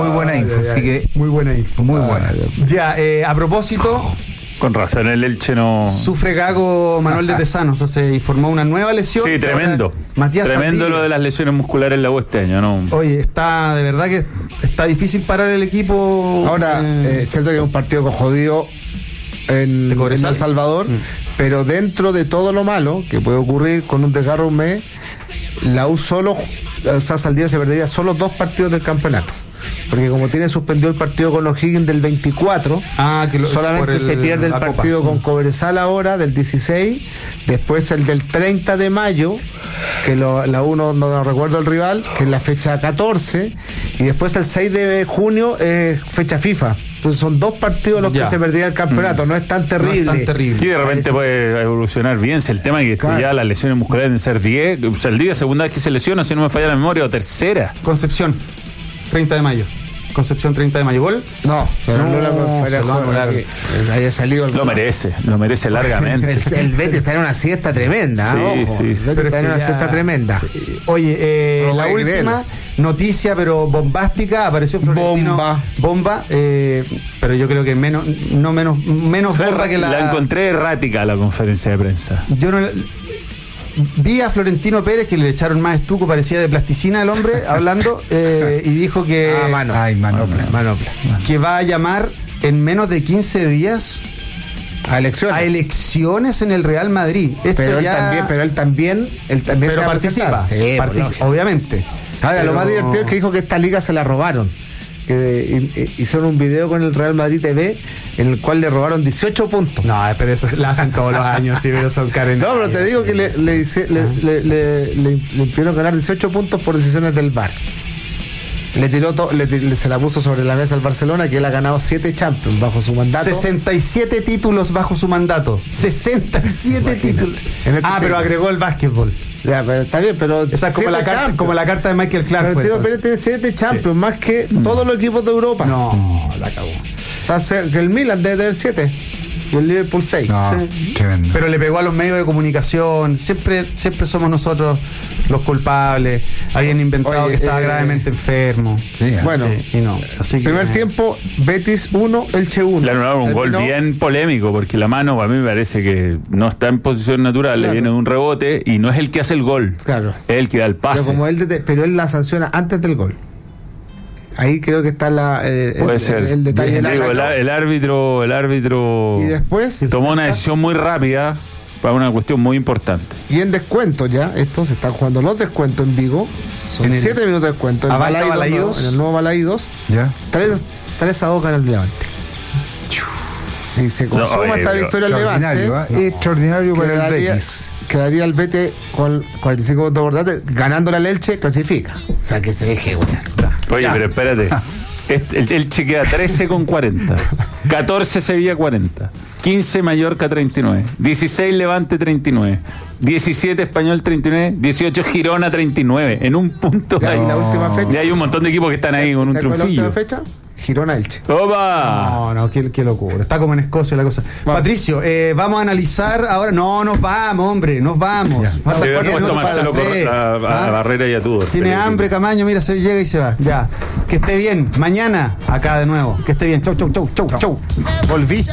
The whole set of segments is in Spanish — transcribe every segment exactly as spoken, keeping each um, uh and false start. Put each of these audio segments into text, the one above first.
Muy buena info, ay, ay, así que muy buena info. muy buena. Ya, eh, a propósito, Con razón, el Elche no... sufre Gago Manuel de Tesanos, o sea, se informó una nueva lesión. Sí, tremendo. Ahora, Matías Tremendo Saldivia. lo de las lesiones musculares en la U este año, ¿no? Oye, está de verdad que está difícil parar el equipo. Ahora, eh, es cierto que es un partido con jodido en, ¿De Cobresal? en El Salvador, Mm. pero dentro de todo lo malo que puede ocurrir con un desgarro un mes, la U solo, o sea, Saldivia se perdería solo dos partidos del campeonato. Porque como tiene suspendido el partido con O'Higgins del veinticuatro, ah, que lo, solamente por el- se pierde el la partido Copa. con Cobresal ahora, del dieciséis, después el del treinta de mayo, que lo, la uno no, no recuerdo el rival, que es la fecha catorce, y después el seis de junio es fecha FIFA. Entonces son dos partidos los Ya. que se perdía el campeonato, no es tan terrible. No es tan terrible. Y de repente Parece- puede evolucionar bien. Si el tema es que Claro. ya las lesiones musculares deben ser diez, o sea, el día segunda vez que se lesiona, si no me falla la memoria, o tercera. Concepción, treinta de mayo. Concepción, treinta de mayo. ¿Gol? No, se lo No, anula por fuera se de lo juego, anularon. que, eh, haya salido el Lo merece, lo merece largamente. El, el Betis está en una siesta tremenda, Sí, ojo. sí, El sí. Betis Pero está en es que una ya- siesta tremenda. Sí. Oye, eh, No la voy a última noticia, pero bombástica, apareció Florentino. Bomba. Bomba, eh, pero yo creo que menos, no menos, menos Fue bomba que la. la encontré errática la conferencia de prensa. Yo no la- vi a Florentino Pérez, que le echaron más estuco, parecía de plasticina el hombre, hablando, eh, y dijo que, Ah, mano. Ay, manopla. Manopla. que va a llamar en menos de quince días A elecciones. a elecciones en el Real Madrid. Esto pero él ya- también, pero él también, él también pero se va a participa, presentar. Sí, por partici- lógica. obviamente. Ahora, Pero- lo más divertido es que dijo que esta liga se la robaron. Que i- i- hicieron un video con el Real Madrid T V en el cual le robaron dieciocho puntos. No, pero eso lo hacen todos los años, sí, pero son carenas. No, pero te digo que le, le, hice- le, le, le, le- le impidieron ganar dieciocho puntos por decisiones del V A R. Le tiró to- le, le- se la puso sobre la mesa al Barcelona, que él ha ganado siete Champions bajo su mandato. sesenta y siete títulos bajo su mandato. sesenta y siete Imagínate. títulos. En este Ah, pero siglo. agregó el básquetbol. Ya, pero está bien, pero Esa es como siete la, carta, Champions. como la carta de Michael Clark. fue, Florentino entonces. Pérez tiene siete Champions, más que todos los equipos de Europa. No, la cagó. O sea, se- que el Milan debe tener siete y el Liverpool seis. No, Sí. tremendo. Pero le pegó a los medios de comunicación. Siempre, siempre somos nosotros los culpables. Habían inventado Oye, que estaba eh, gravemente enfermo. Sí, ah. Bueno, Sí, y no. Así que, primer eh, tiempo, Betis uno, Elche uno. Le anularon un gol Terminó- bien polémico, porque la mano a mí me parece que no está en posición natural, Claro. le viene de un rebote y no es el que hace el gol, Claro. es el que da el Pero, pase. como él dete- pero él la sanciona antes del gol. Ahí creo que está la, eh, Puede el, ser. el- el detalle del Digo, el, árbitro. el árbitro, el árbitro Y después tomó una decisión muy rápida para una cuestión muy importante. y en descuento ya, estos se están jugando los descuentos en Vigo. Son En el- siete minutos de descuento. En, Avalta Balaidos, Balaidos. no, en el nuevo Balaidos, ¿Ya? tres a dos gana el Levante. Si se consuma oye, esta pero victoria al Extraordinario, Levante, ¿eh? Extraordinario para el quedaría, Betis. quedaría el Betis con cuarenta y cinco puntos por date, ganándole al Elche, clasifica. O sea, que se deje, güey. Oye, pero espérate. Este- el Elche queda trece con cuarenta. catorce Sevilla cuarenta. quince Mallorca treinta y nueve. dieciséis Levante treinta y nueve. diecisiete Español treinta y nueve. dieciocho Girona treinta y nueve. En un punto Ya, hay. y la última fecha. Ya hay un montón de equipos que están ahí con un ¿Se acuerdan la triunfillo. última fecha? Girona Elche. ¡Opa! No, no, qué, qué locura. Está como en Escocia la cosa. Vamos. Patricio, eh, vamos a analizar ahora. No, nos vamos, hombre, nos vamos. Falta Debe haber cuatro puesto minutos para Marcelo las Corre- tres. a, a- ¿Ah? a Barrera y a Tudor. Tiene Pero- hambre, Camaño, mira, se llega y se va. Ya. Que esté bien. Mañana, acá de nuevo. Que esté bien. Chau, chau, chau, chau, chau. Volví.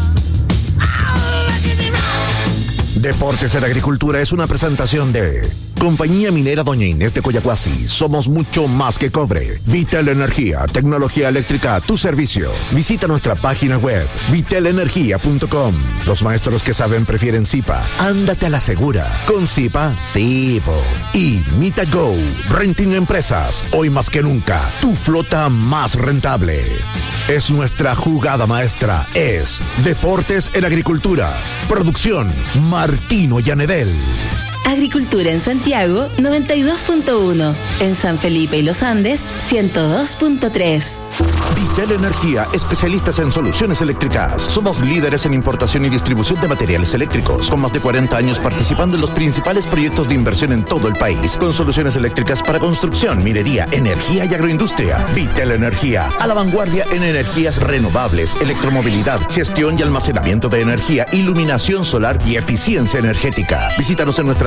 Deportes en Agricultura es una presentación de Compañía Minera Doña Inés de Coyahuasi. Somos mucho más que cobre. Vitel Energía, tecnología eléctrica a tu servicio. Visita nuestra página web, vitel energía punto com. Los maestros que saben prefieren Zipa. Ándate a la segura. Con Zipa, sí, po. Y MitaGo, Renting Empresas. Hoy más que nunca, tu flota más rentable. Es nuestra jugada maestra. Es Deportes en Agricultura. Producción, Martino Llanedel. Agricultura en Santiago, noventa y dos punto uno. En San Felipe y Los Andes, ciento dos punto tres. Vitel Energía, especialistas en soluciones eléctricas. Somos líderes en importación y distribución de materiales eléctricos, con más de cuarenta años participando en los principales proyectos de inversión en todo el país, con soluciones eléctricas para construcción, minería, energía y agroindustria. Vitel Energía, a la vanguardia en energías renovables, electromovilidad, gestión y almacenamiento de energía, iluminación solar y eficiencia energética. Visítanos en nuestras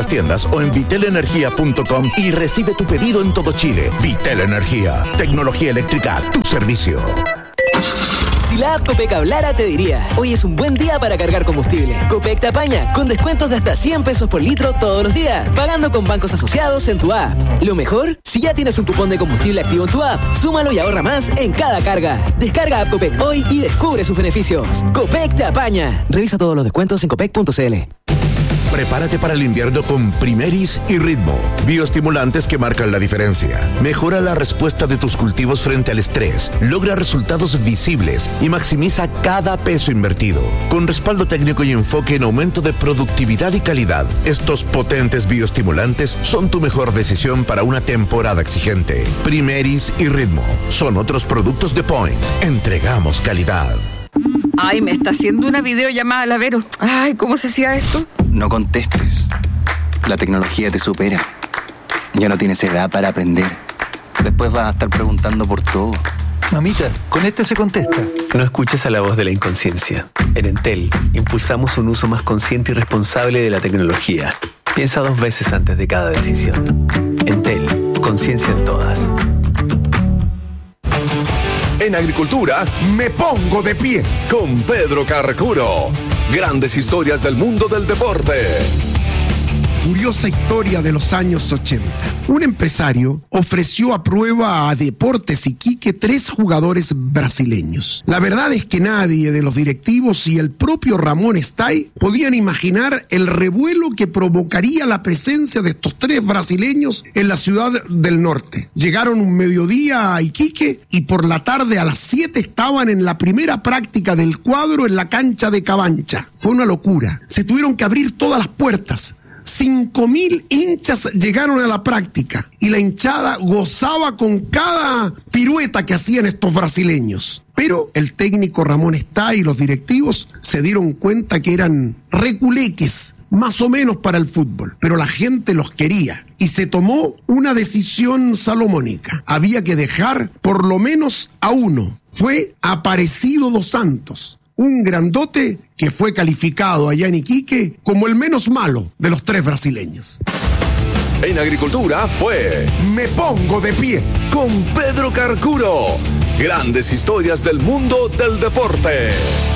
tiendas o en vitel energía punto com y recibe tu pedido en todo Chile. Vitel Energía, tecnología eléctrica a tu servicio. Si la app Copec hablara, te diría: hoy es un buen día para cargar combustible. Copec te apaña con descuentos de hasta cien pesos por litro todos los días, pagando con bancos asociados en tu app. Lo mejor, si ya tienes un cupón de combustible activo en tu app, súmalo y ahorra más en cada carga. Descarga app Copec hoy y descubre sus beneficios. Copec te apaña. Revisa todos los descuentos en copec punto cl. Prepárate para el invierno con Primeris y Ritmo, bioestimulantes que marcan la diferencia. Mejora la respuesta de tus cultivos frente al estrés, logra resultados visibles y maximiza cada peso invertido. Con respaldo técnico y enfoque en aumento de productividad y calidad, estos potentes bioestimulantes son tu mejor decisión para una temporada exigente. Primeris y Ritmo son otros productos de Point. Entregamos calidad. Ay, me está haciendo una videollamada la Vero. Ay, ¿cómo se hacía esto? No contestes. La tecnología te supera. Ya no tienes edad para aprender. Después vas a estar preguntando por todo. Mamita, con este se contesta. No escuches a la voz de la inconsciencia. En Entel, impulsamos un uso más consciente y responsable de la tecnología. Piensa dos veces antes de cada decisión. Entel, conciencia en todas. En agricultura, me pongo de pie con Pedro Carcuro. Grandes historias del mundo del deporte. Curiosa historia de los años ochenta. Un empresario ofreció a prueba a Deportes Iquique tres jugadores brasileños. La verdad es que nadie de los directivos y el propio Ramón Stay podían imaginar el revuelo que provocaría la presencia de estos tres brasileños en la ciudad del norte. Llegaron un mediodía a Iquique y por la tarde a las siete estaban en la primera práctica del cuadro en la cancha de Cabancha. Fue una locura. Se tuvieron que abrir todas las puertas. Cinco mil hinchas llegaron a la práctica y la hinchada gozaba con cada pirueta que hacían estos brasileños. Pero el técnico Ramón Stay y los directivos se dieron cuenta que eran reculeques, más o menos para el fútbol, pero la gente los quería y se tomó una decisión salomónica. Había que dejar por lo menos a uno. Fue Aparecido dos Santos, un grandote que fue calificado allá en Iquique como el menos malo de los tres brasileños. En agricultura fue Me Pongo de Pie con Pedro Carcuro. Grandes historias del mundo del deporte.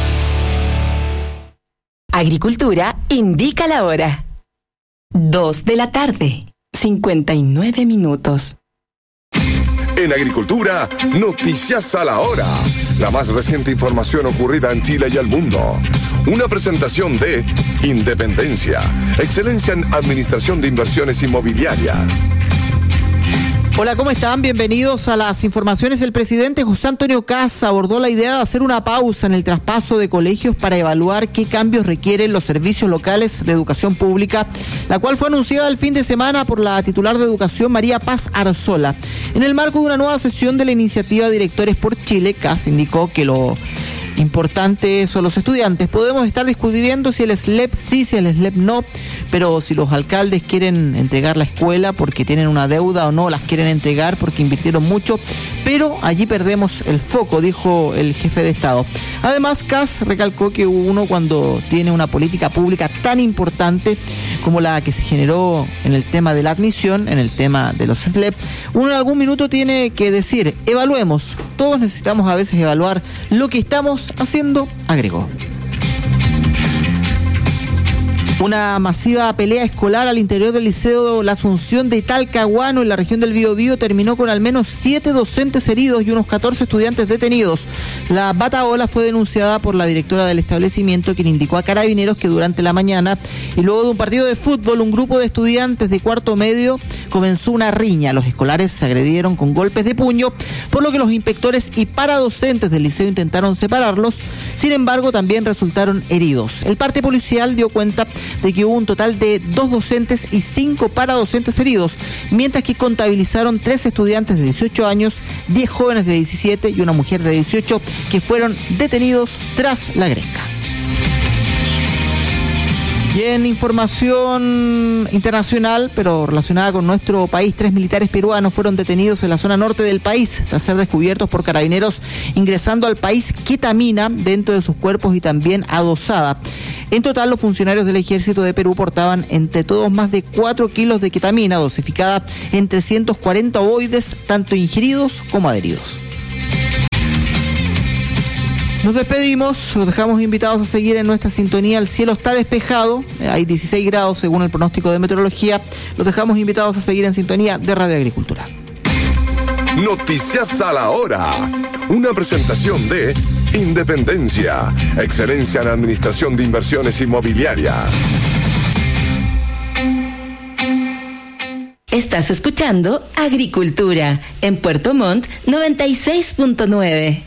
Agricultura indica la hora. Dos de la tarde, cincuenta y nueve minutos. En agricultura, noticias a la hora. La más reciente información ocurrida en Chile y el mundo. Una presentación de Independencia, excelencia en administración de inversiones inmobiliarias. Hola, ¿cómo están? Bienvenidos a las informaciones. El presidente José Antonio Kast abordó la idea de hacer una pausa en el traspaso de colegios para evaluar qué cambios requieren los servicios locales de educación pública, la cual fue anunciada el fin de semana por la titular de Educación, María Paz Arzola. En el marco de una nueva sesión de la iniciativa Directores por Chile, Kast indicó que lo importante son los estudiantes. Podemos estar discutiendo si el S L E P sí, si el S L E P no, pero si los alcaldes quieren entregar la escuela porque tienen una deuda o no, las quieren entregar porque invirtieron mucho, pero allí perdemos el foco, dijo el jefe de Estado. Además, Kast recalcó que uno, cuando tiene una política pública tan importante como la que se generó en el tema de la admisión, en el tema de los S L E P, uno en algún minuto tiene que decir: evaluemos. Todos necesitamos a veces evaluar lo que estamos haciendo, agregó. Una masiva pelea escolar al interior del Liceo La Asunción de Talcahuano, en la región del Biobío, terminó con al menos siete docentes heridos y unos catorce estudiantes detenidos. La batahola fue denunciada por la directora del establecimiento, quien indicó a Carabineros que durante la mañana y luego de un partido de fútbol, un grupo de estudiantes de cuarto medio comenzó una riña. Los escolares se agredieron con golpes de puño, por lo que los inspectores y paradocentes del liceo intentaron separarlos. Sin embargo, también resultaron heridos. El parte policial dio cuenta de que hubo un total de dos docentes y cinco paradocentes heridos, mientras que contabilizaron tres estudiantes de dieciocho años, diez jóvenes de diecisiete y una mujer de dieciocho que fueron detenidos tras la gresca. Y en información internacional, pero relacionada con nuestro país, tres militares peruanos fueron detenidos en la zona norte del país tras ser descubiertos por carabineros ingresando al país ketamina dentro de sus cuerpos y también adosada. En total, los funcionarios del Ejército de Perú portaban entre todos más de cuatro kilos de ketamina dosificada en trescientos cuarenta ovoides, tanto ingeridos como adheridos. Nos despedimos, los dejamos invitados a seguir en nuestra sintonía. El cielo está despejado, hay dieciséis grados según el pronóstico de meteorología. Los dejamos invitados a seguir en sintonía de Radio Agricultura. Noticias a la hora. Una presentación de Independencia, excelencia en administración de inversiones inmobiliarias. Estás escuchando Agricultura en Puerto Montt noventa y seis punto nueve.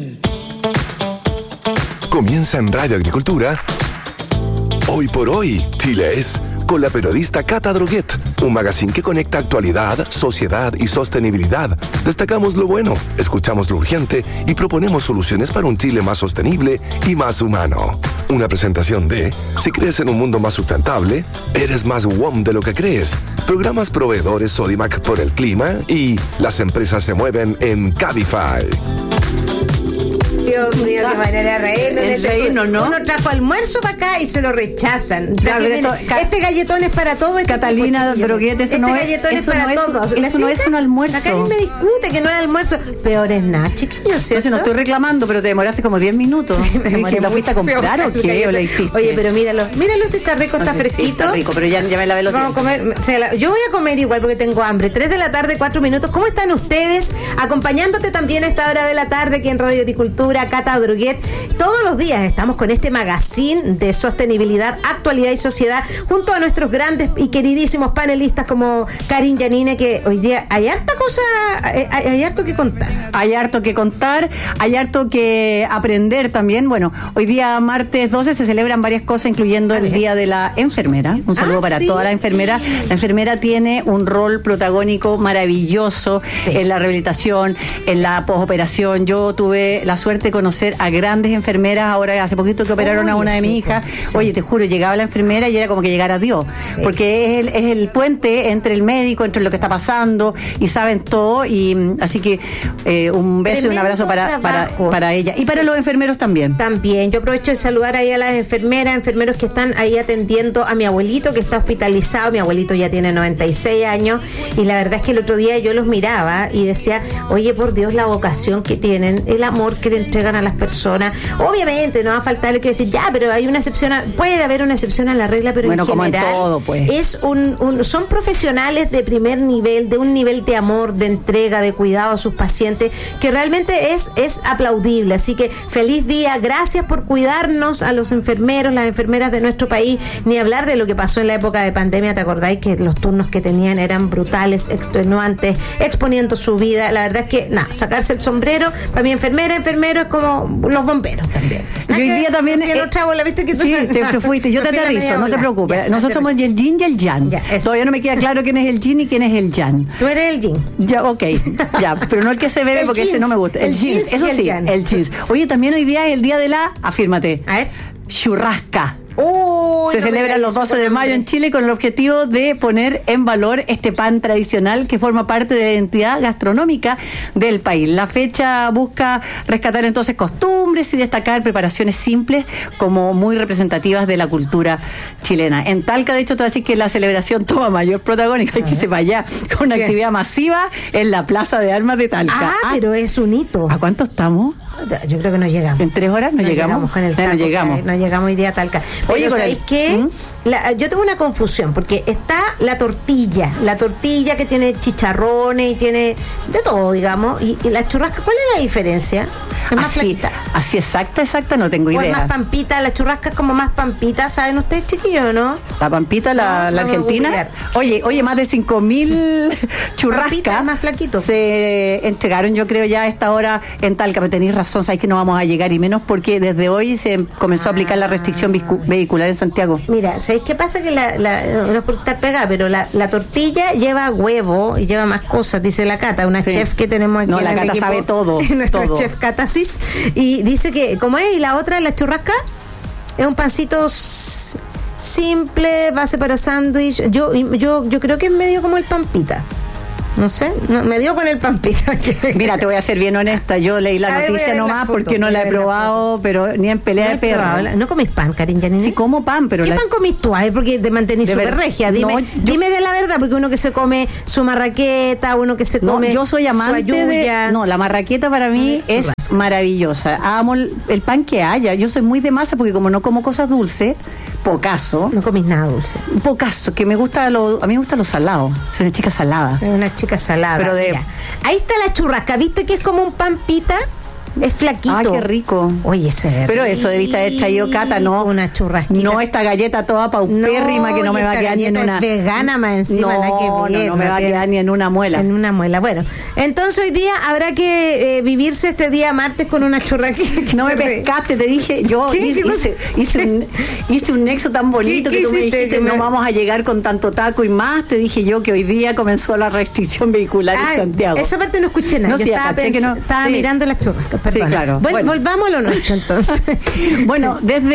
Comienza en Radio Agricultura. Hoy por hoy, Chile es, con la periodista Cata Droguet, un magazine que conecta actualidad, sociedad y sostenibilidad. Destacamos lo bueno, escuchamos lo urgente y proponemos soluciones para un Chile más sostenible y más humano. Una presentación de, si crees en un mundo más sustentable, eres más W O M de lo que crees. Programas proveedores Sodimac por el clima y las empresas se mueven en Cabify. Dios mío, qué manera de reírnos. El reírnos, ¿no? Uno trajo almuerzo para acá y se lo rechazan. Claro, viene, esto, este galletón es para todos. Este Catalina Droguet, eso este no es, galletón eso es para no es, todos. Eso no es un almuerzo. Acá alguien me discute que no es almuerzo. Peor es nada, chiquillos, ¿cierto? Pues no estoy reclamando, pero te demoraste como diez minutos. Sí, me ¿Te la fuiste a comprar o qué? ¿O la hiciste? Oye, pero míralo, míralo si está rico, no está sé, fresquito. Sí, está rico, pero ya, ya me lavé los Vamos a comer, o sea, la, yo voy a comer igual porque tengo hambre. Tres de la tarde, cuatro minutos. ¿Cómo están ustedes? Acompañándote también a esta hora de la tarde aquí en Radio Agricultura, Cata Droguet. Todos los días estamos con este magazine de sostenibilidad, actualidad y sociedad, junto a nuestros grandes y queridísimos panelistas como Karin Yanine, que hoy día hay harta cosa, hay, hay harto que contar. Hay harto que contar, hay harto que aprender también. Bueno, hoy día martes doce se celebran varias cosas, incluyendo el Día de la Enfermera. Un saludo ah, para ¿sí? toda la enfermera. La enfermera tiene un rol protagónico maravilloso sí. en la rehabilitación, en la posoperación. Yo tuve la suerte de conocer a grandes enfermeras. Ahora hace poquito que operaron Oye, a una de mis sí, hijas. Sí. Oye, te juro, llegaba la enfermera y era como que llegara Dios. Sí. Porque es el, es el puente entre el médico, entre lo que está pasando, y saben todo. Y así que eh, un beso Tremendo y un abrazo para, para, para ella. Y para sí. los enfermeros también. También. Yo aprovecho de saludar ahí a las enfermeras, enfermeros que están ahí atendiendo a mi abuelito que está hospitalizado. Mi abuelito ya tiene noventa y seis años. Y la verdad es que el otro día yo los miraba y decía, oye, por Dios, la vocación que tienen, el amor que le entregan a las personas. Obviamente, no va a faltar el que decir, ya, pero hay una excepción, a, puede haber una excepción a la regla, pero bueno, en general, como en todo, pues. es un, un, son profesionales de primer nivel, de un nivel de amor, de entrega, de cuidado a sus pacientes, que realmente es, es aplaudible. Así que feliz día, gracias por cuidarnos a los enfermeros, las enfermeras de nuestro país, ni hablar de lo que pasó en la época de pandemia. ¿Te acordáis que los turnos que tenían eran brutales, extenuantes, exponiendo su vida? La verdad es que, nada, sacarse el sombrero, para mi enfermera, enfermero es como los bomberos también. Y hoy día también eh, chavo, ¿la viste que tú? Sí, te, te fuiste, yo te aterrizo, no te preocupes. Ya, Nosotros somos el yin y el yang. Ya, todavía no me queda claro quién es el yin y quién es el yang. Tú eres el yin. Ya, ok, ya, pero no el que se bebe porque jeans, ese no me gusta. El, el jeans, jeans, eso sí, el, el jeans. Oye, también hoy día es el día de la, afírmate, a ver, churrasca. Uy, se no celebra los doce de mayo en Chile con el objetivo de poner en valor este pan tradicional que forma parte de la identidad gastronómica del país. La fecha busca rescatar entonces costumbres y destacar preparaciones simples como muy representativas de la cultura chilena. En Talca, de hecho, te voy a decir que la celebración toma mayor protagónica, hay que se vaya con una actividad masiva en la Plaza de Armas de Talca. Ah, ah, pero es un hito. ¿A cuánto estamos? Yo creo que no llegamos. ¿En tres horas no, no llegamos? llegamos con el no, no llegamos. No llegamos hoy día a Talca. Oye, ¿sabéis qué? ¿Mm? La, yo tengo una confusión, porque está la tortilla, la tortilla que tiene chicharrones y tiene de todo, digamos, y, y la churrasca, ¿cuál es la diferencia? Es más así, así exacta, exacta, no tengo idea. Es más pampita, la churrasca es como más pampita, ¿saben ustedes, chiquillos, no? La pampita, la, no, la argentina. Oye, oye, más de cinco mil churrascas más flaquito. Se entregaron, yo creo, ya a esta hora en Talca, pero tenéis razón, sabéis que no vamos a llegar, y menos porque desde hoy se comenzó a aplicar la restricción vehicular en Santiago. Mira, ¿sabéis qué pasa? Que la, la, no es por estar pegada, pero la, la tortilla lleva huevo y lleva más cosas, dice la Cata, una sí. chef que tenemos aquí. No, en la el Cata equipo, sabe todo. Nuestra todo. chef Catasis. Y dice que, ¿cómo es? Y la otra, la churrasca, es un pancito simple, base para sándwich. Yo, yo, yo creo que es medio como el Pampita. No sé, no, me dio con el Pampita. Mira, te voy a ser bien honesta. Yo leí la A ver, noticia voy a ver nomás la foto, porque no voy a la he ver la probado, pero ni en pelea No de he perro. probado la- ¿No comís pan, Karin Janine? Sí, como pan, pero ¿Qué la- pan comís tú? Ay, porque te mantenís De súper verdad. regia. Dime, No, yo- dime de la verdad, porque uno que se come su marraqueta, uno que se No, come yo soy su amante de... ayuya. No, la marraqueta para mí es maravillosa. Amo el, el pan que haya. Yo soy muy de masa porque como no como cosas dulces, pocaso. No comís nada dulce. Pocaso, que me gusta lo... A mí me gusta lo salado. Soy una chica salada. Es una chica salada. Pero de- mira. Ahí está la churrasca. ¿Viste que es como un pan pita? Es flaquito. Ay, qué rico. Oye, ese es Pero eso debiste haber traído, Cata, no. Una churrasquita. No esta galleta toda paupérrima que no y me va a esta quedar ni en galleta una... es vegana más encima. No, nada que no, ver, no me va a tiene- quedar ni en una muela. En una muela. Bueno, entonces hoy día habrá que eh, vivirse este día martes con una churrasquita. No me pescaste, te dije, yo ¿Qué? hice, ¿Qué cosa? hice, hice un, hice un nexo tan bonito ¿Qué- que qué tú me hiciste? dijiste, Que me- no vamos a llegar con tanto taco y más, te dije yo que hoy día comenzó la restricción vehicular Ah, en Santiago. esa parte no escuché nada. No, Yo sí, estaba, caché que pens- no. estaba Sí. mirando las churrascas. Perdona. claro. Bueno, Bueno. volvamos a lo nuestro entonces. Bueno,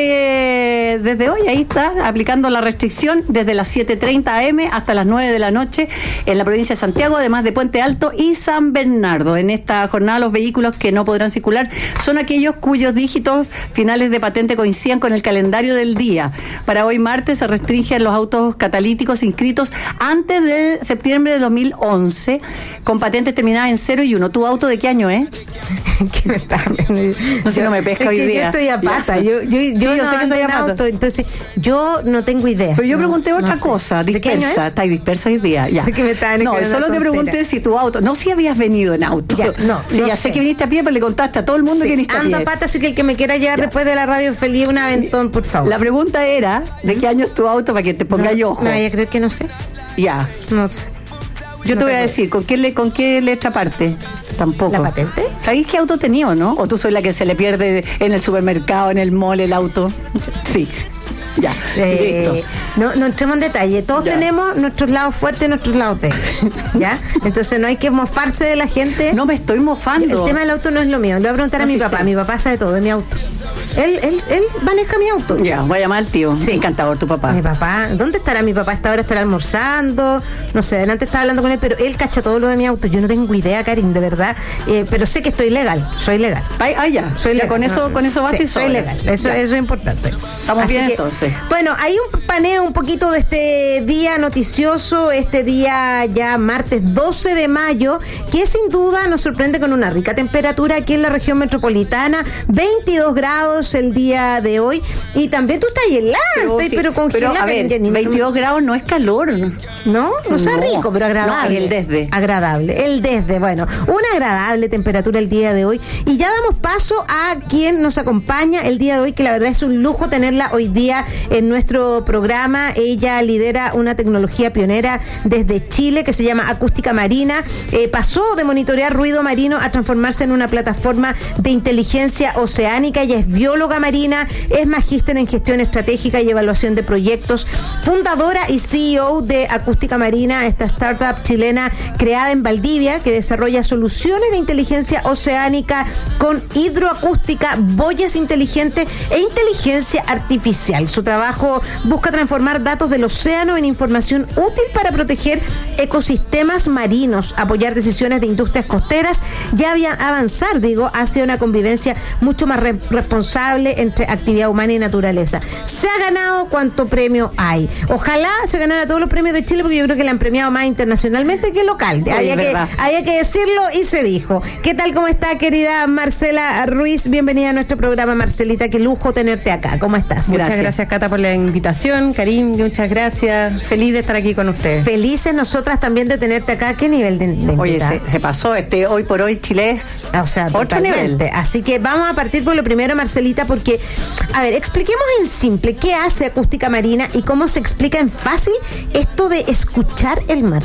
desde, desde hoy ahí está aplicando la restricción desde las siete treinta a eme hasta las nueve de la noche en la provincia de Santiago, además de Puente Alto y San Bernardo. En esta jornada los vehículos que no podrán circular son aquellos cuyos dígitos finales de patente coincidan con el calendario del día. Para hoy martes se restringen los autos catalíticos inscritos antes de septiembre de dos mil once con patentes terminadas en cero y uno. ¿Tu auto de qué año es? que me está... No sé, no me pesca Es hoy que día. Yo estoy a pata. Yo, yo, Sí, yo, yo no sé que ando estoy a en pata. auto, entonces yo no tengo idea. Pero yo No, pregunté no otra sé. cosa, ¿De qué año dispersa, es? está dispersa hoy día, ya. De que me estaban no, escribiendo solo te tontera. pregunté si tu auto, no si habías venido en auto. Ya, no, Sí, yo ya sé. sé que viniste a pie, pero le contaste a todo el mundo Sí, que viniste a ando pie. a pata, así que el que me quiera llevar Ya. después de la radio feliz, un aventón, por favor. La pregunta era, ¿de qué año es tu auto para que te ponga yo ojo? No, yo creo que no sé. Ya. No sé. Yo No te voy a tengo decir, ¿con qué, le, ¿con qué letra parte? Tampoco. ¿La patente? ¿Sabéis qué auto tenía o no? ¿O tú soy la que se le pierde en el supermercado, en el mall, el auto? Sí. Ya, Eh, listo. no, no entremos en detalle. Todos Ya. tenemos nuestros lados fuertes y nuestros lados débiles. ¿Ya? Entonces no hay que mofarse de la gente. No me estoy mofando. El tema del auto no es lo mío. Le voy a preguntar a No, mi sí papá. sé. Mi papá sabe todo de mi auto. Él, él, él maneja mi auto. Ya, voy a llamar al tío. Sí. Encantador tu papá. Mi papá, ¿dónde estará mi papá? Esta hora estará almorzando, no sé, delante estaba hablando con él, pero él cacha todo lo de mi auto. Yo no tengo idea, Karin, de verdad, eh, pero sé que estoy legal, soy legal. Ay, ay, ya. Soy Ya legal, con eso, no, con eso basta sí, y soy sobra. legal, eso, Ya. eso es importante. Estamos Así bien que, entonces. Bueno, hay un paneo un poquito de este día noticioso, este día ya martes doce de mayo, que sin duda nos sorprende con una rica temperatura aquí en la región metropolitana, veintidós grados el día de hoy, y también tú estás helada, Pero, estás sí, pero congelada. pero, a ver, Karin, veintidós grados no es calor. ¿No? No sea No. rico, pero agradable. No, el desde. Agradable, el desde. Bueno, una agradable temperatura el día de hoy. Y ya damos paso a quien nos acompaña el día de hoy, que la verdad es un lujo tenerla hoy día en nuestro programa. Ella lidera una tecnología pionera desde Chile que se llama Acústica Marina. Eh, pasó de monitorear ruido marino a transformarse en una plataforma de inteligencia oceánica. Ella es bióloga marina, es magíster en gestión estratégica y evaluación de proyectos, fundadora y C E O de Acústica Marina, esta startup chilena creada en Valdivia que desarrolla soluciones de inteligencia oceánica con hidroacústica, boyas inteligentes e inteligencia artificial. Su trabajo busca transformar datos del océano en información útil para proteger ecosistemas marinos, apoyar decisiones de industrias costeras y avia- avanzar, digo, hacia una convivencia mucho más re- responsable entre actividad humana y naturaleza. Se ha ganado cuánto premio hay. Ojalá se ganara todos los premios de Chile, porque yo creo que le han premiado más internacionalmente que local. Sí, había, es que, verdad. había que decirlo y se dijo. ¿Qué tal? ¿Cómo está, querida Marcela Ruiz? Bienvenida a nuestro programa, Marcelita. Qué lujo tenerte acá. ¿Cómo estás? Muchas gracias, Cata, por la invitación. Karim, muchas gracias. Feliz de estar aquí con ustedes. Felices nosotras también de tenerte acá. ¿Qué nivel de, de Oye, invitada? se, se pasó. Este hoy por hoy Chile es O sea, otro totalmente. nivel. Así que vamos a partir por lo primero, Marcelita, porque, a ver, expliquemos en simple qué hace Acústica Marina y cómo se explica en fácil esto de escuchar el mar.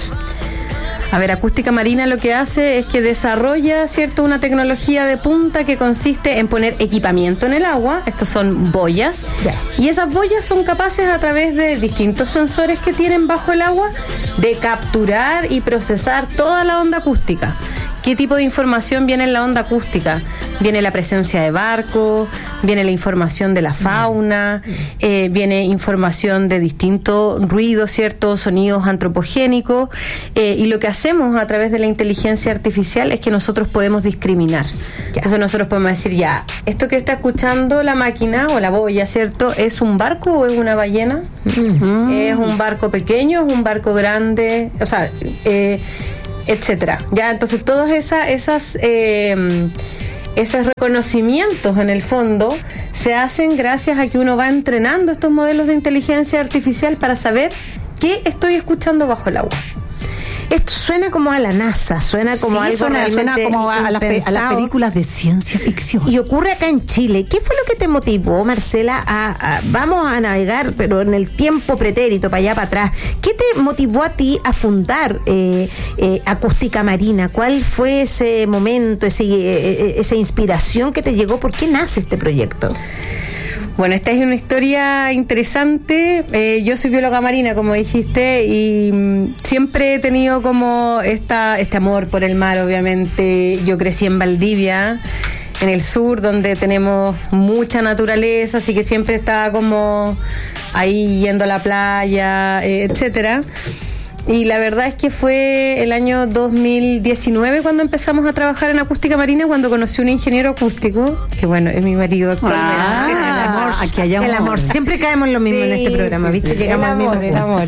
A ver, Acústica Marina lo que hace es que desarrolla, ¿cierto?, una tecnología de punta que consiste en poner equipamiento en el agua. Estos son boyas. Ya. Y esas boyas son capaces, a través de distintos sensores que tienen bajo el agua, de capturar y procesar toda la onda acústica. ¿qué tipo de información viene en la onda acústica? Viene la presencia de barcos, viene la información de la fauna, eh, viene información de distintos ruidos, ciertos sonidos antropogénicos, eh, y lo que hacemos a través de la inteligencia artificial es que nosotros podemos discriminar. Entonces nosotros podemos decir, ya, esto que está escuchando la máquina o la boya, ¿cierto? ¿Es un barco o es una ballena? Mm. ¿Es un barco pequeño? ¿Es un barco grande? O sea, eh, etcétera. Ya, entonces todos esas, esas eh, esos reconocimientos en el fondo se hacen gracias a que uno va entrenando estos modelos de inteligencia artificial para saber qué estoy escuchando bajo el agua. Esto suena como a la NASA, suena como sí, algo suena, realmente suena como a, a, las pe- a las películas de ciencia ficción. Y ocurre acá en Chile. ¿Qué fue lo que te motivó, Marcela, a, a vamos a navegar, pero en el tiempo pretérito, para allá, para atrás? ¿Qué te motivó a ti a fundar eh, eh, Acústica Marina? ¿Cuál fue ese momento, ese, eh, esa inspiración que te llegó? ¿Por qué nace este proyecto? Bueno, esta es una historia interesante. Eh, yo soy bióloga marina, como dijiste, y mm, siempre he tenido como esta, este amor por el mar, obviamente. Yo crecí en Valdivia, en el sur, donde tenemos mucha naturaleza, así que siempre estaba como ahí yendo a la playa, eh, etcétera. Y la verdad es que fue el año dos mil diecinueve cuando empezamos a trabajar en Acústica Marina, cuando conocí un ingeniero acústico, que bueno, es mi marido actualmente. Ah, el amor, aquí hay amor. El amor, siempre caemos lo mismo sí, en este programa, ¿viste? Llegamos al mismo el amor.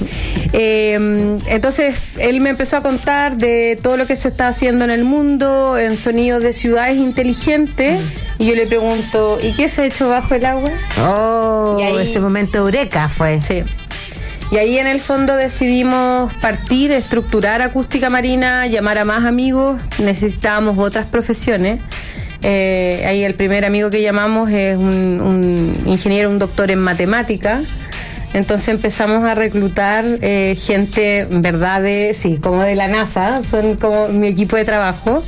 Eh, entonces, él me empezó a contar de todo lo que se está haciendo en el mundo, en sonidos de ciudades inteligentes, y yo le pregunto, ¿y qué se ha hecho bajo el agua? Oh, y ahí, ese momento eureka fue. Sí. Y ahí en el fondo decidimos partir, estructurar Acústica Marina, llamar a más amigos, necesitábamos otras profesiones. Eh, ahí el primer amigo que llamamos es un, un ingeniero, un doctor en matemática. Entonces empezamos a reclutar eh, gente, en verdad, de, sí, como de la NASA, son como mi equipo de trabajo.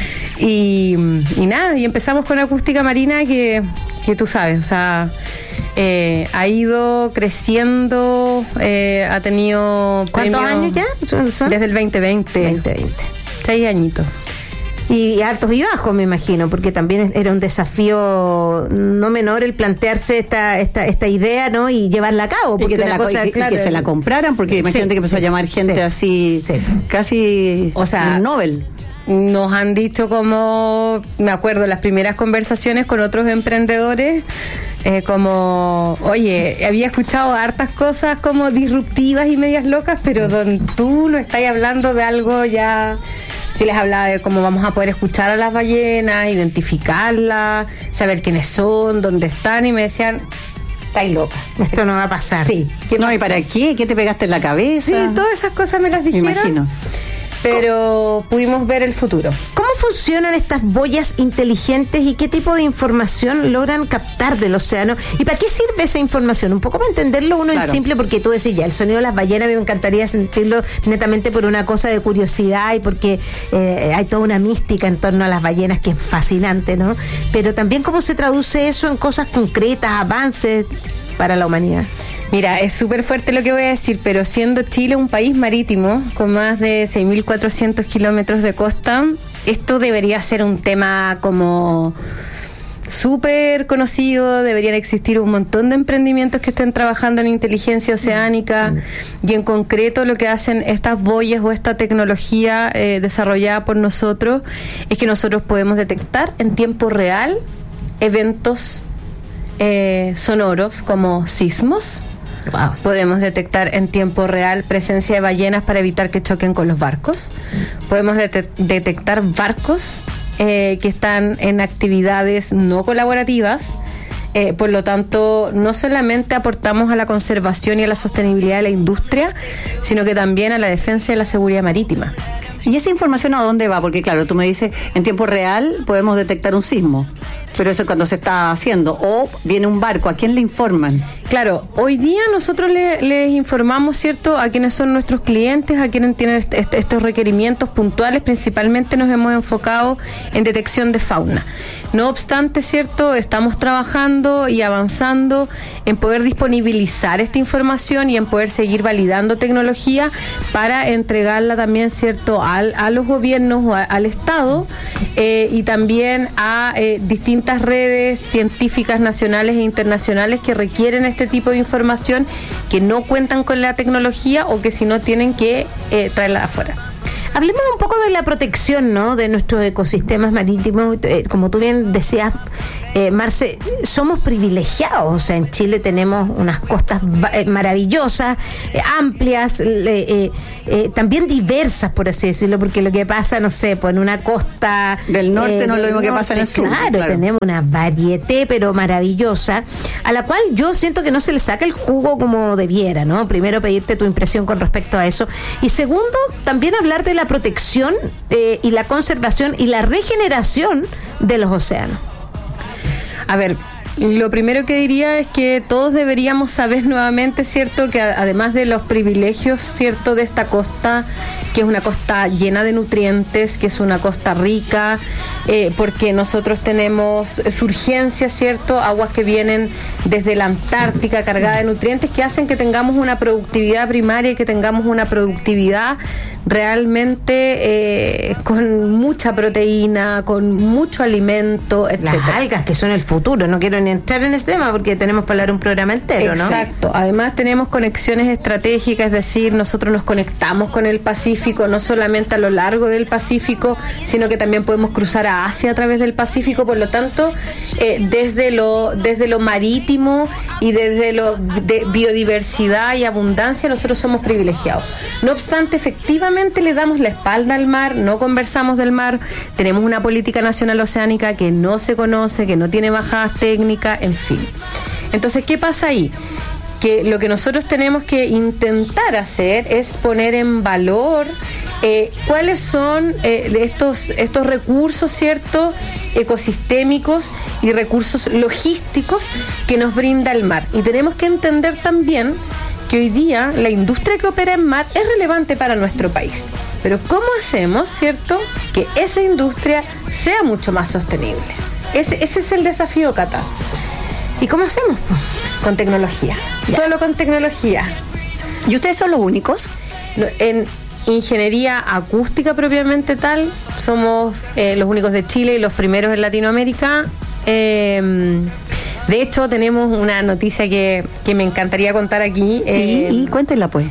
Y, y nada, y empezamos con Acústica Marina que, que tú sabes, o sea... Eh, ha ido creciendo, eh, ha tenido ¿cuántos premios años ya? ¿Son, son? Desde el veinte veinte. veinte veinte. Seis añitos. Y altos y bajos, me imagino, porque también era un desafío no menor el plantearse esta esta esta idea, ¿no? Y llevarla a cabo. Porque y que, la, cosa, y, claro, y que se la compraran, porque imagínate sí, que empezó sí, a llamar gente sí, así, sí. casi o sea, un Nobel. Nos han dicho como, me acuerdo, las primeras conversaciones con otros emprendedores, eh, como, oye, había escuchado hartas cosas como disruptivas y medias locas, pero don, tú no estás hablando de algo ya... Sí les hablaba de cómo vamos a poder escuchar a las ballenas, identificarlas, saber quiénes son, dónde están, y me decían... Estáis loca. Esto no va a pasar. Sí. ¿Qué no, ¿y para qué? ¿Qué te pegaste en la cabeza? Sí, todas esas cosas me las dijeron. Me imagino. Pero ¿Cómo? pudimos ver el futuro. ¿Cómo funcionan estas boyas inteligentes y qué tipo de información logran captar del océano? ¿Y para qué sirve esa información? Un poco para entenderlo uno claro. en simple, porque tú decís ya, el sonido de las ballenas me encantaría sentirlo netamente por una cosa de curiosidad y porque eh, hay toda una mística en torno a las ballenas que es fascinante, ¿no? Pero también cómo se traduce eso en cosas concretas, avances para la humanidad. Mira, es súper fuerte lo que voy a decir, pero siendo Chile un país marítimo con más de seis mil cuatrocientos kilómetros de costa, esto debería ser un tema como súper conocido, deberían existir un montón de emprendimientos que estén trabajando en inteligencia oceánica mm. y en concreto lo que hacen estas boyas o esta tecnología eh, desarrollada por nosotros es que nosotros podemos detectar en tiempo real eventos eh, sonoros como sismos. Wow. Podemos detectar en tiempo real presencia de ballenas para evitar que choquen con los barcos. Podemos det- detectar barcos eh, que están en actividades no colaborativas. Eh, por lo tanto, no solamente aportamos a la conservación y a la sostenibilidad de la industria, sino que también a la defensa y la seguridad marítima. ¿Y esa información a dónde va? Porque claro, tú me dices, en tiempo real podemos detectar un sismo, pero eso es cuando se está haciendo. O viene un barco, ¿a quién le informan? Claro, hoy día nosotros le, les informamos, ¿cierto?, a quienes son nuestros clientes, a quienes tienen est- est- estos requerimientos puntuales. Principalmente nos hemos enfocado en detección de fauna. No obstante, ¿cierto?, estamos trabajando y avanzando en poder disponibilizar esta información y en poder seguir validando tecnología para entregarla también, ¿cierto?, al, a los gobiernos o a, al Estado eh, y también a eh, distintas redes científicas nacionales e internacionales que requieren este tipo de información, que no cuentan con la tecnología o que si no tienen que eh, traerla de afuera. Hablemos un poco de la protección, ¿no?, de nuestros ecosistemas marítimos. Eh, como tú bien decías, eh, Marce, somos privilegiados. O sea, en Chile tenemos unas costas eh, maravillosas, eh, amplias, eh, eh, eh, también diversas, por así decirlo, porque lo que pasa, no sé, pues en una costa del norte eh, no es lo mismo que norte, pasa en el sur. Claro, Claro, tenemos una variedad, pero maravillosa, a la cual yo siento que no se le saca el jugo como debiera, ¿no? Primero, pedirte tu impresión con respecto a eso. Y segundo, también hablar de la protección eh, y la conservación y la regeneración de los océanos. A ver, lo primero que diría es que todos deberíamos saber nuevamente, ¿cierto?, que a, además de los privilegios, ¿cierto?, de esta costa, que es una costa llena de nutrientes, que es una costa rica, eh, porque nosotros tenemos surgencias, ¿cierto?, aguas que vienen desde la Antártica cargadas de nutrientes que hacen que tengamos una productividad primaria y que tengamos una productividad realmente eh, con mucha proteína, con mucho alimento, etcétera. Las algas, que son el futuro, no quiero ni entrar en ese tema porque tenemos para hablar un programa entero, ¿no? Exacto. Además tenemos conexiones estratégicas, es decir, nosotros nos conectamos con el Pacífico, no solamente a lo largo del Pacífico, sino que también podemos cruzar a Asia a través del Pacífico. Por lo tanto, eh, desde lo desde lo marítimo y desde lo de biodiversidad y abundancia, nosotros somos privilegiados. No obstante, efectivamente le damos la espalda al mar, no conversamos del mar, tenemos una política nacional oceánica que no se conoce, que no tiene bajadas técnicas, en fin. Entonces, ¿qué pasa ahí? Que lo que nosotros tenemos que intentar hacer es poner en valor eh, cuáles son eh, estos, estos recursos, ¿cierto?, ecosistémicos y recursos logísticos que nos brinda el mar. Y tenemos que entender también que hoy día la industria que opera en mar es relevante para nuestro país. Pero ¿cómo hacemos, cierto?, que esa industria sea mucho más sostenible? Ese, ese es el desafío, Cata. ¿Y cómo hacemos? Con tecnología. Ya. Solo con tecnología. ¿Y ustedes son los únicos? No, en ingeniería acústica propiamente tal, somos eh, los únicos de Chile y los primeros en Latinoamérica. Eh, de hecho, tenemos una noticia que, que me encantaría contar aquí. Eh, y, y cuéntenla, pues.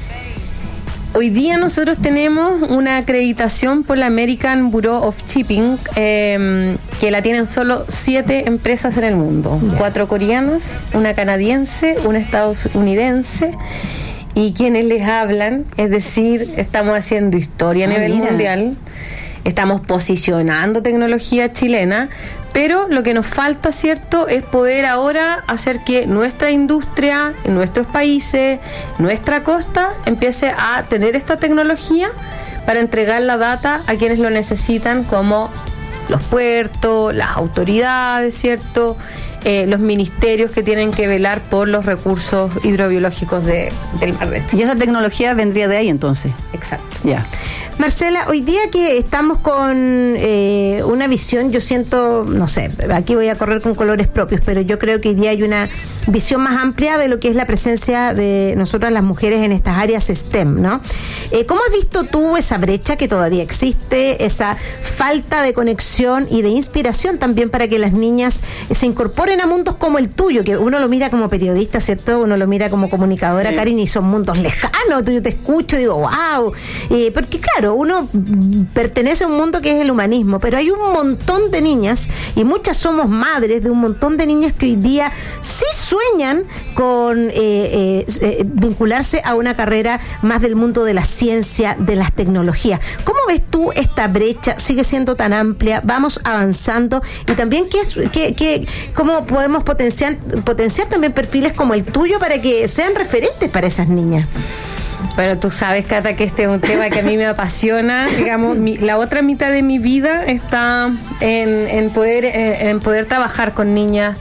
Hoy día nosotros tenemos una acreditación por la American Bureau of Shipping, eh, que la tienen solo siete empresas en el mundo. Yeah. Cuatro coreanas, una canadiense, una estadounidense, y quienes les hablan, es decir, estamos haciendo historia a ah, nivel mira. mundial, estamos posicionando tecnología chilena, pero lo que nos falta, ¿cierto?, es poder ahora hacer que nuestra industria, en nuestros países, nuestra costa, empiece a tener esta tecnología para entregar la data a quienes lo necesitan, como los puertos, las autoridades, ¿cierto?, eh, los ministerios que tienen que velar por los recursos hidrobiológicos de, del Mar de Chile. Y esa tecnología vendría de ahí, entonces. Exacto. Ya. Marcela, hoy día que estamos con eh, una visión, yo siento, no sé, aquí voy a correr con colores propios, pero yo creo que hoy día hay una visión más amplia de lo que es la presencia de nosotras las mujeres en estas áreas STEM, ¿no? Eh, ¿Cómo has visto tú esa brecha que todavía existe, esa falta de conexión y de inspiración también para que las niñas se incorporen a mundos como el tuyo, que uno lo mira como periodista, ¿cierto? Uno lo mira como comunicadora, sí. Karin, y son mundos lejanos, yo te escucho y digo, wow, eh, porque claro, uno pertenece a un mundo que es el humanismo, pero hay un montón de niñas, y muchas somos madres de un montón de niñas que hoy día sí sueñan con eh, eh, eh, vincularse a una carrera más del mundo de la ciencia, de las tecnologías. ¿Cómo ves tú esta brecha? ¿Sigue siendo tan amplia? ¿Vamos avanzando? Y también, ¿qué, qué, qué, ¿cómo podemos potenciar, potenciar también perfiles como el tuyo para que sean referentes para esas niñas? Pero tú sabes, Cata, que este es un tema que a mí me apasiona. Digamos, mi, la otra mitad de mi vida está en, en poder eh, en poder trabajar con niñas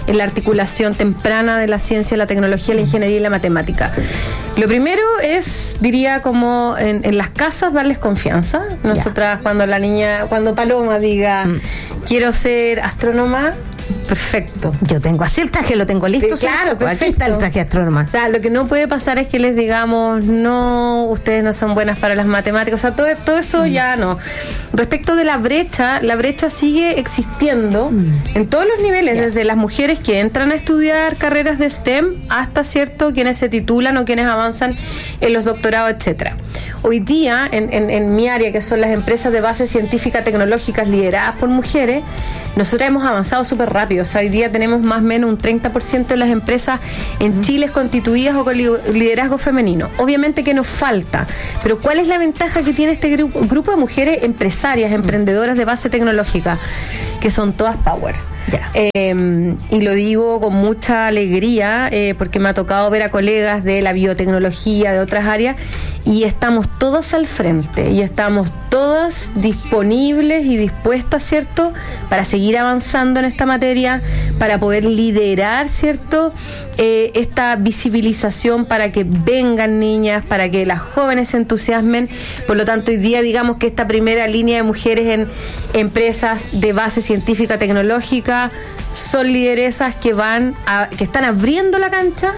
en la articulación temprana de la ciencia, la tecnología, la ingeniería y la matemática. Lo primero es, diría, como en, en las casas darles confianza. Nosotras, ya. cuando la niña, cuando Paloma diga, mm. quiero ser astrónoma, perfecto. Yo tengo así el traje, lo tengo listo. Sí, claro, perfecto. Aquí está el traje astrónoma. O sea, lo que no puede pasar es que les digamos, no, ustedes no son buenas para las matemáticas. O sea, todo, todo eso mm. ya no. Respecto de la brecha, la brecha sigue existiendo mm. en todos los niveles, yeah. desde las mujeres que entran a estudiar carreras de STEM hasta, cierto, quienes se titulan o quienes avanzan en los doctorados, etcétera. Hoy día, en, en, en mi área, que son las empresas de base científica tecnológicas lideradas por mujeres, nosotros hemos avanzado súper rápido. O sea, hoy día tenemos más o menos un treinta por ciento de las empresas en Chile constituidas o con liderazgo femenino. Obviamente que nos falta, pero ¿cuál es la ventaja que tiene este gru- grupo de mujeres empresarias, emprendedoras de base tecnológica? Que son todas power. Yeah. Eh, y lo digo con mucha alegría eh, porque me ha tocado ver a colegas de la biotecnología, de otras áreas, y estamos todos al frente y estamos todas disponibles y dispuestas, ¿cierto?, para seguir avanzando en esta materia, para poder liderar, ¿cierto?, eh, esta visibilización para que vengan niñas, para que las jóvenes se entusiasmen. Por lo tanto, hoy día digamos que esta primera línea de mujeres en empresas de base científica tecnológica son lideresas que van a, que están abriendo la cancha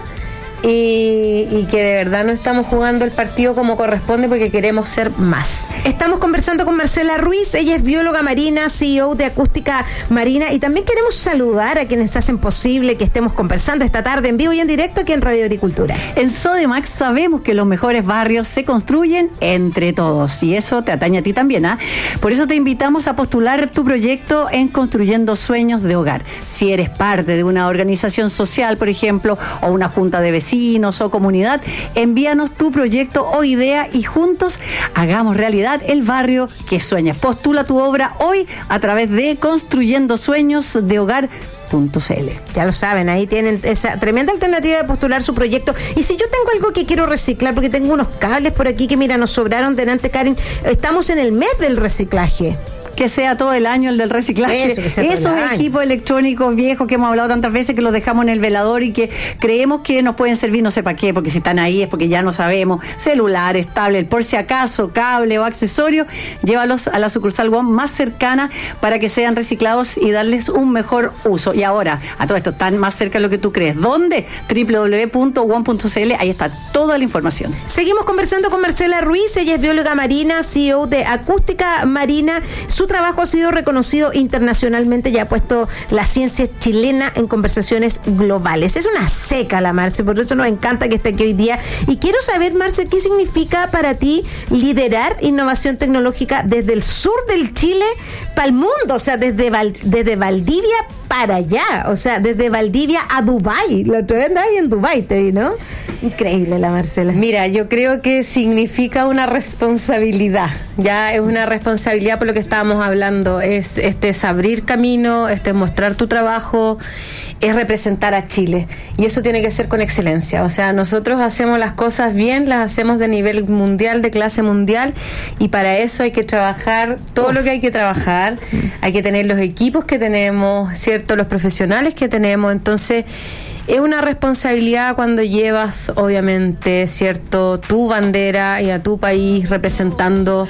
y, y que de verdad no estamos jugando el partido como corresponde porque queremos ser más. Estamos conversando con Marcela Ruiz, ella es bióloga marina, C E O de Acústica Marina, y también queremos saludar a quienes hacen posible que estemos conversando esta tarde en vivo y en directo aquí en Radio Agricultura. En Sodimac sabemos que los mejores barrios se construyen entre todos, y eso te atañe a ti también, ¿ah? ¿eh? Por eso te invitamos a postular tu proyecto en Construyendo Sueños de Hogar. Si eres parte de una organización social, por ejemplo, o una junta de vecinos o comunidad, envíanos tu proyecto o idea y juntos hagamos realidad el barrio que sueñas. Postula tu obra hoy a través de construyendo sueños de hogar punto c l. Ya lo saben, ahí tienen esa tremenda alternativa de postular su proyecto. Y si yo tengo algo que quiero reciclar, porque tengo unos cables por aquí que, mira, nos sobraron delante, Karen, estamos en el mes del reciclaje. Que sea todo el año el del reciclaje. Eso, esos equipos electrónicos viejos que hemos hablado tantas veces, que los dejamos en el velador y que creemos que nos pueden servir no sé para qué, porque si están ahí es porque ya no sabemos. Celulares, tablet, por si acaso, cable o accesorio, llévalos a la sucursal One más cercana para que sean reciclados y darles un mejor uso. Y ahora, a todo esto, están más cerca de lo que tú crees. ¿Dónde? doble u doble u doble u punto one punto c l, ahí está toda la información. Seguimos conversando con Marcela Ruiz, ella es bióloga marina, C E O de Acústica Marina. Su trabajo ha sido reconocido internacionalmente y ha puesto la ciencia chilena en conversaciones globales. Es una seca la Marce, por eso nos encanta que esté aquí hoy día. Y quiero saber, Marce, ¿qué significa para ti liderar innovación tecnológica desde el sur del Chile para el mundo? O sea, desde, Val, desde Valdivia para allá, o sea, desde Valdivia a Dubái. La otra vez andaba ahí en Dubái, te vi, ¿no? Increíble la Marcela. Mira, yo creo que significa una responsabilidad, ya es una responsabilidad por lo que estábamos hablando, es este es abrir camino, este es mostrar tu trabajo, es representar a Chile, y eso tiene que ser con excelencia. O sea, nosotros hacemos las cosas bien, las hacemos de nivel mundial, de clase mundial, y para eso hay que trabajar todo Uf. lo que hay que trabajar, hay que tener los equipos que tenemos, ¿cierto?, los profesionales que tenemos. Entonces es una responsabilidad cuando llevas, obviamente, cierto, tu bandera y a tu país representando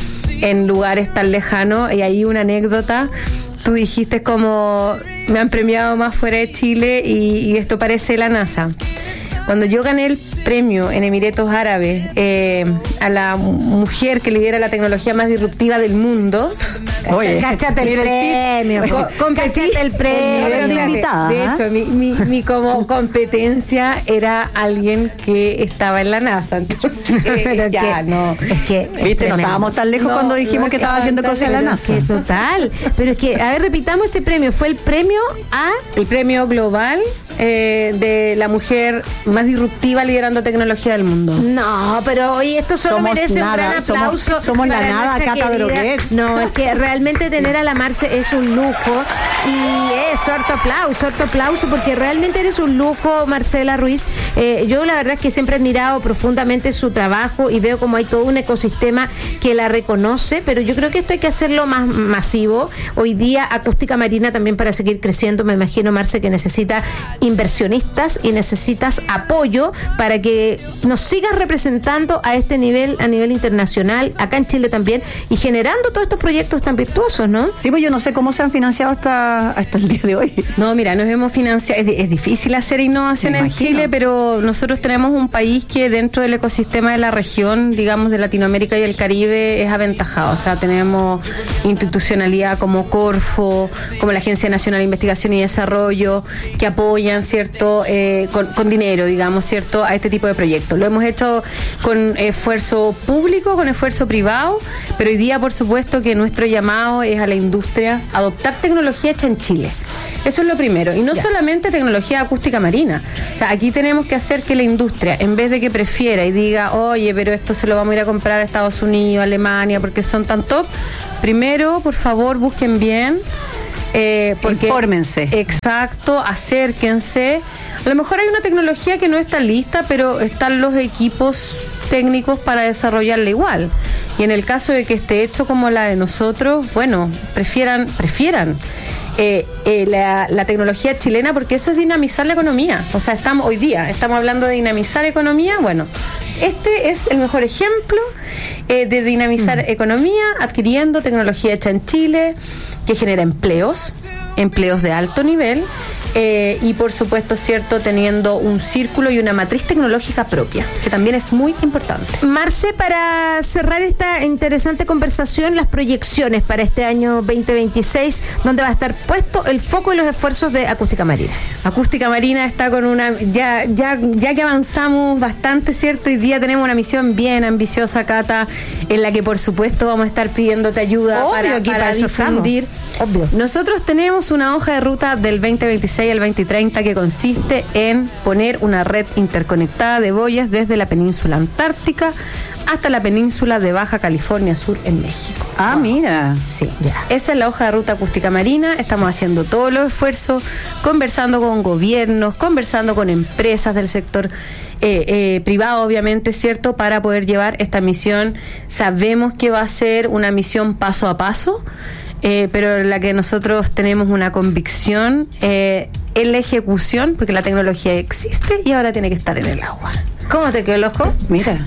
en lugares tan lejanos. Y ahí una anécdota, tú dijiste como me han premiado más fuera de Chile y, y esto parece la NASA. Cuando yo gané el premio en Emiratos Árabes eh, a la mujer que lidera la tecnología más disruptiva del mundo, oye, cáchate el premio, el co- competí, cáchate el premio, de, invitada, de hecho, mi, mi, mi como competencia era alguien que estaba en la NASA, entonces pero ya que, no, es que viste, no estábamos tan lejos no, cuando dijimos no, que estaba haciendo cosas en la NASA. Que total, pero es que, a ver, repitamos ese premio, fue el premio a el premio global eh, de la mujer más disruptiva liderando tecnología del mundo. No, pero hoy esto solo Somos merece nada, un gran aplauso. somos- somos la para nada, nuestra Cata querida- Droguet. No, es que realmente tener a la Marce es un lujo y eso, harto aplauso, harto aplauso, porque realmente eres un lujo, Marcela Ruiz. Eh, yo la verdad es que siempre he admirado profundamente su trabajo y veo como hay todo un ecosistema que la reconoce, pero yo creo que esto hay que hacerlo más masivo. Hoy día Acústica Marina también para seguir creciendo, me imagino, Marce, que necesita inversionistas y necesitas apoyo para que nos sigas representando a este nivel, a nivel internacional, acá en Chile también, y generando todos estos proyectos tan virtuosos, ¿no? Sí, pues yo no sé cómo se han financiado hasta, hasta el día de hoy. No, mira, nos hemos financiado, es, es difícil hacer innovación Me en imagino. Chile, pero nosotros tenemos un país que dentro del ecosistema de la región, digamos de Latinoamérica y el Caribe, es aventajado. O sea, tenemos institucionalidad como Corfo, como la Agencia Nacional de Investigación y Desarrollo, que apoyan, ¿cierto?, eh, con, con dinero, digamos, ¿cierto?, a este tipo de proyectos. Lo hemos hecho con esfuerzo público, con esfuerzo privado, pero hoy día, por supuesto, que nuestro llamado es a la industria a adoptar tecnología hecha en Chile. Eso es lo primero. Y no Ya. solamente tecnología acústica marina. O sea, aquí tenemos que hacer que la industria, en vez de que prefiera y diga, oye, pero esto se lo vamos a ir a comprar a Estados Unidos, Alemania, porque son tan top, primero, por favor, busquen bien. Eh, porque, Infórmense. Exacto, acérquense. A lo mejor hay una tecnología que no está lista, pero están los equipos técnicos para desarrollarla igual. Y en el caso de que esté hecho como la de nosotros, bueno, prefieran, prefieran. Eh, eh, la, la tecnología chilena, porque eso es dinamizar la economía. O sea, estamos hoy día, estamos hablando de dinamizar economía. Bueno, este es el mejor ejemplo eh, de dinamizar Mm. economía, adquiriendo tecnología hecha en Chile, que genera empleos, empleos de alto nivel, eh, y por supuesto, cierto, teniendo un círculo y una matriz tecnológica propia, que también es muy importante. Marce, para cerrar esta interesante conversación, las proyecciones para este año veinte veintiséis, ¿dónde va a estar puesto el foco y los esfuerzos de Acústica Marina? Acústica Marina está con una, ya, ya, ya que avanzamos bastante, ¿cierto? Hoy día tenemos una misión bien ambiciosa, Cata, en la que por supuesto vamos a estar pidiéndote ayuda Obvio, para, aquí para para eso difundir. Obvio. Nosotros tenemos una hoja de ruta del veinte veintiséis al veinte treinta que consiste en poner una red interconectada de boyas desde la península antártica hasta la península de Baja California Sur en México. Ah, mira. Sí, ya. Esa es la hoja de ruta Acústica Marina. Estamos haciendo todos los esfuerzos, conversando con gobiernos, conversando con empresas del sector eh, eh, privado, obviamente, ¿cierto?, para poder llevar esta misión. Sabemos que va a ser una misión paso a paso, eh, pero en la que nosotros tenemos una convicción eh, en la ejecución, porque la tecnología existe y ahora tiene que estar en el agua. ¿Cómo te quedó el ojo? Mira.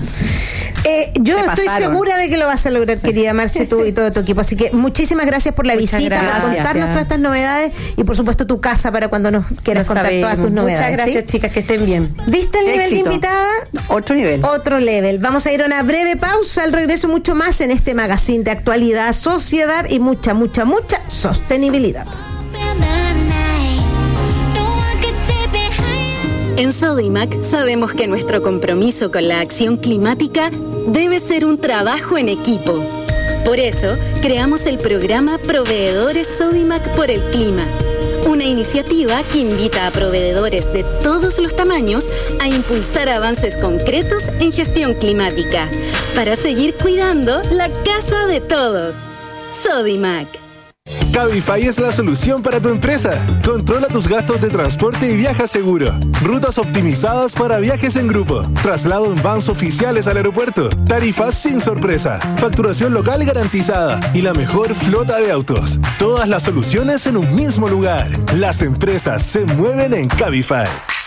Eh, yo Se estoy pasaron. segura de que lo vas a lograr, querida Marce, tú y todo tu equipo. Así que muchísimas gracias por la Muchas visita, por gracias. contarnos todas estas novedades y por supuesto tu casa para cuando nos quieras Lo contar sabemos. todas tus novedades. Muchas gracias, ¿sí? chicas, que estén bien. ¿Viste el nivel Éxito. de invitada? Otro nivel. Otro level. Vamos a ir a una breve pausa. Al regreso mucho más en este magazine de actualidad, sociedad y mucha, mucha, mucha sostenibilidad. En Sodimac sabemos que nuestro compromiso con la acción climática debe ser un trabajo en equipo. Por eso, creamos el programa Proveedores Sodimac por el Clima, una iniciativa que invita a proveedores de todos los tamaños a impulsar avances concretos en gestión climática, para seguir cuidando la casa de todos. Sodimac. Cabify es la solución para tu empresa. Controla tus gastos de transporte y viaja seguro. Rutas optimizadas para viajes en grupo. Traslado en vans oficiales al aeropuerto. Tarifas sin sorpresa. Facturación local garantizada. Y la mejor flota de autos. Todas las soluciones en un mismo lugar. Las empresas se mueven en Cabify.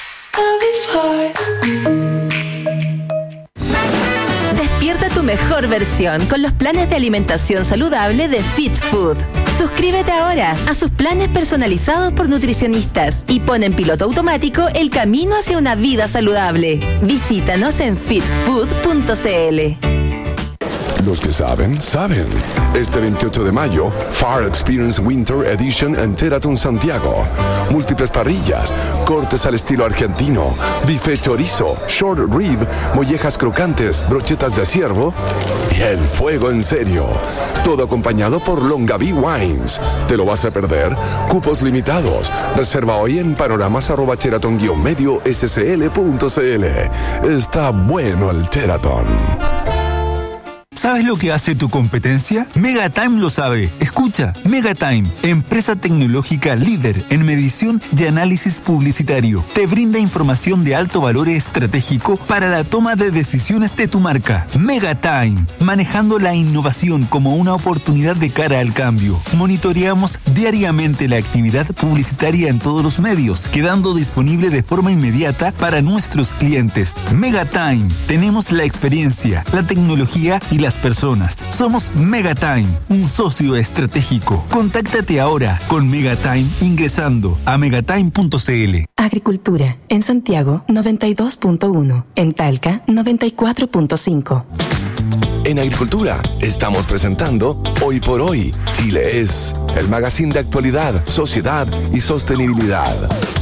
Despierta tu mejor versión con los planes de alimentación saludable de Fit Food. Suscríbete ahora a sus planes personalizados por nutricionistas y pon en piloto automático el camino hacia una vida saludable. Visítanos en fit food punto c l. Los que saben, saben. Este veintiocho de mayo, Far Experience Winter Edition en Teraton Santiago. Múltiples parrillas, cortes al estilo argentino, bife chorizo, short rib, mollejas crocantes, brochetas de ciervo y el fuego en serio. Todo acompañado por Longaví Wines. ¿Te lo vas a perder? Cupos limitados. Reserva hoy en panoramas arroba Sheraton guión medio scl punto cl. Está bueno el Sheraton. ¿Sabes lo que hace tu competencia? Megatime lo sabe. Escucha, Megatime, empresa tecnológica líder en medición y análisis publicitario. Te brinda información de alto valor estratégico para la toma de decisiones de tu marca. Megatime, manejando la innovación como una oportunidad de cara al cambio. Monitoreamos diariamente la actividad publicitaria en todos los medios, quedando disponible de forma inmediata para nuestros clientes. Megatime, tenemos la experiencia, la tecnología y las personas. Somos Megatime, un socio estratégico. Contáctate ahora con Megatime ingresando a megatime punto cl. Agricultura, en Santiago noventa y dos punto uno, en Talca noventa y cuatro punto cinco. En Agricultura estamos presentando Hoy por Hoy, Chile es, el magazine de actualidad, sociedad y sostenibilidad.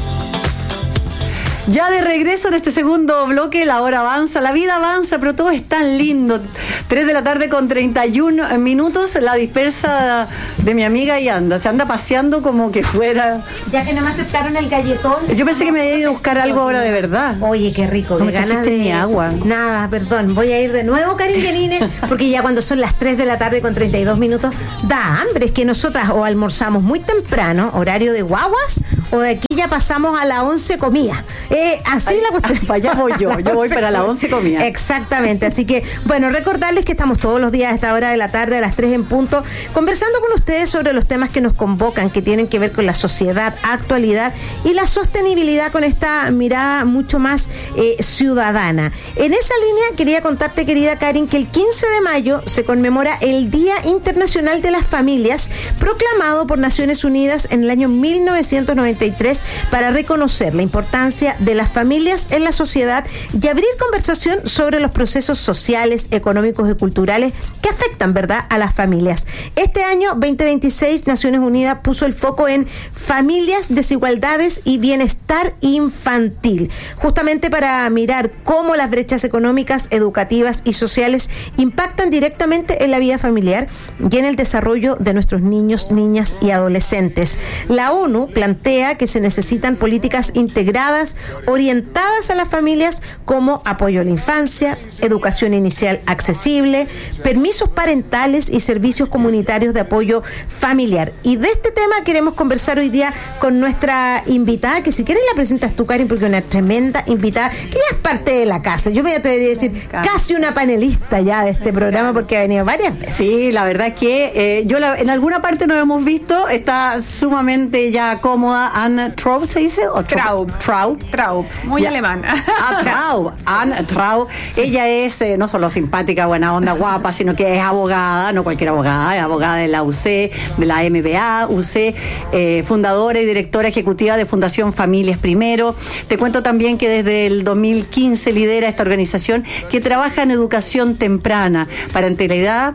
Ya de regreso en este segundo bloque, la hora avanza, la vida avanza, pero todo es tan lindo. Tres de la tarde con treinta y uno minutos, la dispersa de mi amiga y anda, se anda paseando como que fuera... Ya que no me aceptaron el galletón. Yo pensé que me había ido a buscar algo ahora de verdad. Oye, qué rico. No me ganas de... ni agua. Nada, perdón, voy a ir de nuevo, Karin Yanine, porque ya cuando son las tres de la tarde con treinta y dos minutos, da hambre. Es que nosotras o almorzamos muy temprano, horario de guaguas, o de aquí ya pasamos a la once comida. Eh, así la cuestión. Para allá voy yo, yo voy para la once comida. Exactamente, así que, bueno, recordarles que estamos todos los días a esta hora de la tarde, a las tres en punto, conversando con ustedes sobre los temas que nos convocan, que tienen que ver con la sociedad, actualidad y la sostenibilidad con esta mirada mucho más eh, ciudadana. En esa línea quería contarte, querida Karin, que el quince de mayo se conmemora el Día Internacional de las Familias, proclamado por Naciones Unidas en el año mil novecientos noventa y tres para reconocer la importancia de las familias en la sociedad y abrir conversación sobre los procesos sociales, económicos y culturales que afectan, ¿verdad?, a las familias. Este año veinte veintiséis, Naciones Unidas puso el foco en familias, desigualdades y bienestar infantil, justamente para mirar cómo las brechas económicas, educativas y sociales impactan directamente en la vida familiar y en el desarrollo de nuestros niños, niñas y adolescentes. La ONU plantea que se necesitan políticas integradas, orientadas a las familias, como apoyo a la infancia, educación inicial accesible, permisos parentales y servicios comunitarios de apoyo familiar. Y de este tema queremos conversar hoy día con nuestra invitada, que si quieres la presentas tú, Karin, porque es una tremenda invitada, que ya es parte de la casa. Yo me atrevería a decir casi una panelista ya de este programa, porque ha venido varias veces. Sí, la verdad es que eh, yo la, en alguna parte nos hemos visto, está sumamente ya cómoda. Anne Traub, ¿se dice? ¿O Traub. Traub. Traub, muy ya. alemán. Ah, Traub. Anne Traub. Ella es eh, no solo simpática, buena onda, guapa, sino que es abogada, no cualquier abogada, es abogada de la U C, de la M B A, U C, eh, fundadora y directora ejecutiva de Fundación Familias Primero. Te cuento también que desde el dos mil quince lidera esta organización que trabaja en educación temprana, parentalidad,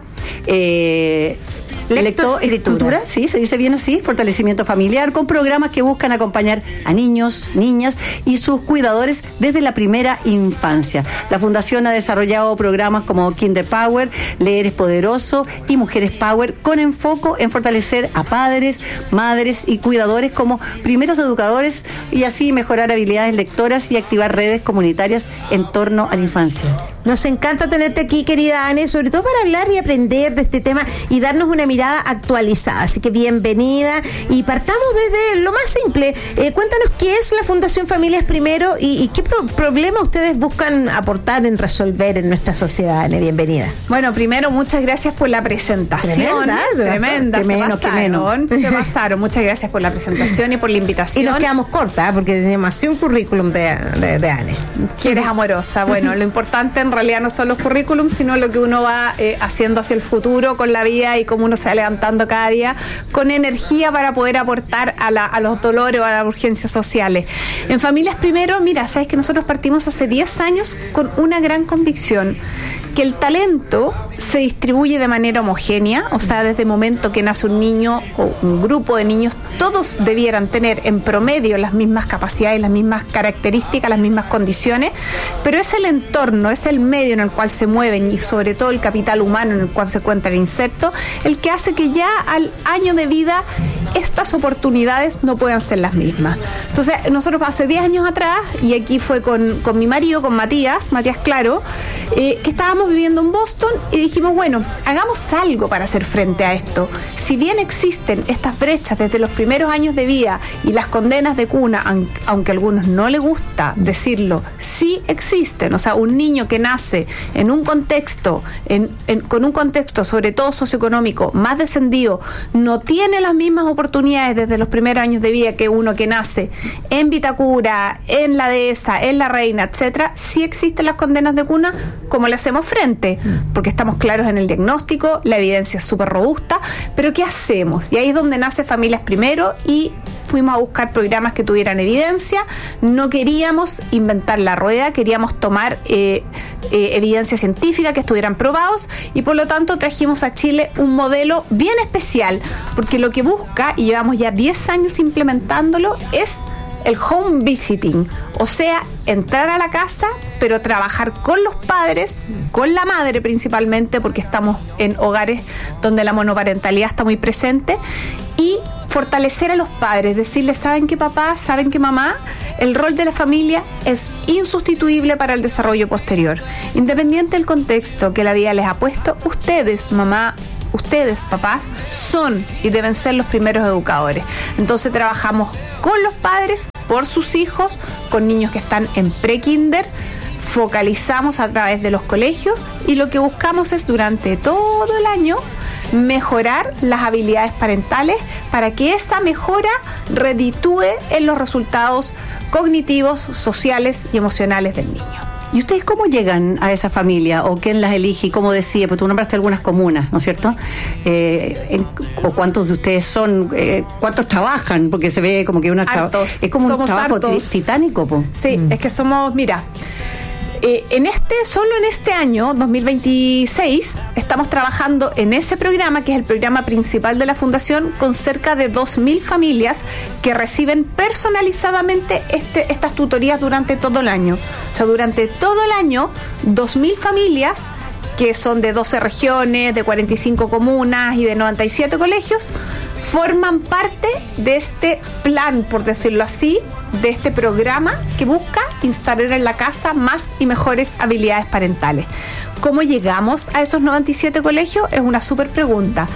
eh, lectoescritura, sí, se dice bien así, fortalecimiento familiar, con programas que buscan acompañar a niños, niñas y sus cuidadores desde la primera infancia. La Fundación ha desarrollado programas como Kinder Power, Leer es Poderoso y Mujeres Power, con enfoque en fortalecer a padres, madres y cuidadores como primeros educadores y así mejorar habilidades lectoras y activar redes comunitarias en torno a la infancia. Nos encanta tenerte aquí, querida Anne, sobre todo para hablar y aprender de este tema y darnos una mirada actualizada. Así que bienvenida y partamos desde lo más simple. Eh, cuéntanos qué es la Fundación Familias Primero y, y qué pro- problema ustedes buscan aportar en resolver en nuestra sociedad, Anne. Bienvenida. Bueno, primero, muchas gracias por la presentación. Tremenda, Tremenda, qué se menos, qué pasaron, menos. se pasaron. Muchas gracias por la presentación y por la invitación. Y nos quedamos cortas, ¿eh? Porque tenemos así un currículum de, de, de Anne. Que eres amorosa. Bueno, lo importante en realidad no son los currículums, sino lo que uno va eh, haciendo hacia el futuro con la vida y cómo uno se va levantando cada día con energía para poder aportar a, la, a los dolores o a las urgencias sociales. En Familias Primero, mira, sabes que nosotros partimos hace diez años con una gran convicción, que el talento se distribuye de manera homogénea, o sea, desde el momento que nace un niño o un grupo de niños, todos debieran tener en promedio las mismas capacidades, las mismas características, las mismas condiciones, pero es el entorno, es el medio en el cual se mueven y sobre todo el capital humano en el cual se encuentra el inserto, el que hace que ya al año de vida estas oportunidades no puedan ser las mismas. Entonces, nosotros hace diez años atrás, y aquí fue con, con mi marido, con Matías, Matías Claro, eh, que estábamos viviendo en Boston y dijimos, bueno, hagamos algo para hacer frente a esto. Si bien existen estas brechas desde los primeros años de vida y las condenas de cuna, aunque a algunos no les gusta decirlo, sí existen. O sea, un niño que nace en un contexto, en, en, con un contexto sobre todo socioeconómico más descendido, no tiene las mismas oportunidades desde los primeros años de vida que uno que nace en Vitacura, en La Dehesa, en La Reina, etcétera. Sí existen las condenas de cuna. ¿Cómo le hacemos frente? Porque estamos claros en el diagnóstico, la evidencia es súper robusta, pero ¿qué hacemos? Y ahí es donde nace Familias Primero y fuimos a buscar programas que tuvieran evidencia. No queríamos inventar la rueda, queríamos tomar eh, eh, evidencia científica, que estuvieran probados, y por lo tanto trajimos a Chile un modelo bien especial, porque lo que busca, y llevamos ya diez años implementándolo, es el home visiting, o sea, entrar a la casa, pero trabajar con los padres, con la madre principalmente, porque estamos en hogares donde la monoparentalidad está muy presente, y fortalecer a los padres, decirles, ¿saben qué papá? ¿Saben qué mamá? El rol de la familia es insustituible para el desarrollo posterior. Independiente del contexto que la vida les ha puesto, ustedes, mamá, ustedes, papás, son y deben ser los primeros educadores. Entonces trabajamos con los padres, por sus hijos, con niños que están en pre-kinder, focalizamos a través de los colegios y lo que buscamos es durante todo el año mejorar las habilidades parentales para que esa mejora reditúe en los resultados cognitivos, sociales y emocionales del niño. ¿Y ustedes cómo llegan a esa familia? ¿O quién las elige? Como decía, pues tú nombraste algunas comunas, ¿no es cierto? Eh, en, ¿O cuántos de ustedes son? Eh, ¿Cuántos trabajan? Porque se ve como que una tra- es como somos un trabajo hartos. titánico, po. Sí, mm. es que somos, mira, eh, en este, solo en este año, dos mil veintiséis, estamos trabajando en ese programa, que es el programa principal de la Fundación, con cerca de dos mil familias que reciben personalizadamente este, estas tutorías durante todo el año. O sea, durante todo el año, dos mil familias, que son de doce regiones, de cuarenta y cinco comunas y de noventa y siete colegios, forman parte de este plan, por decirlo así, de este programa que busca instalar en la casa más y mejores habilidades parentales. ¿Cómo llegamos a esos noventa y siete colegios? Es una súper pregunta.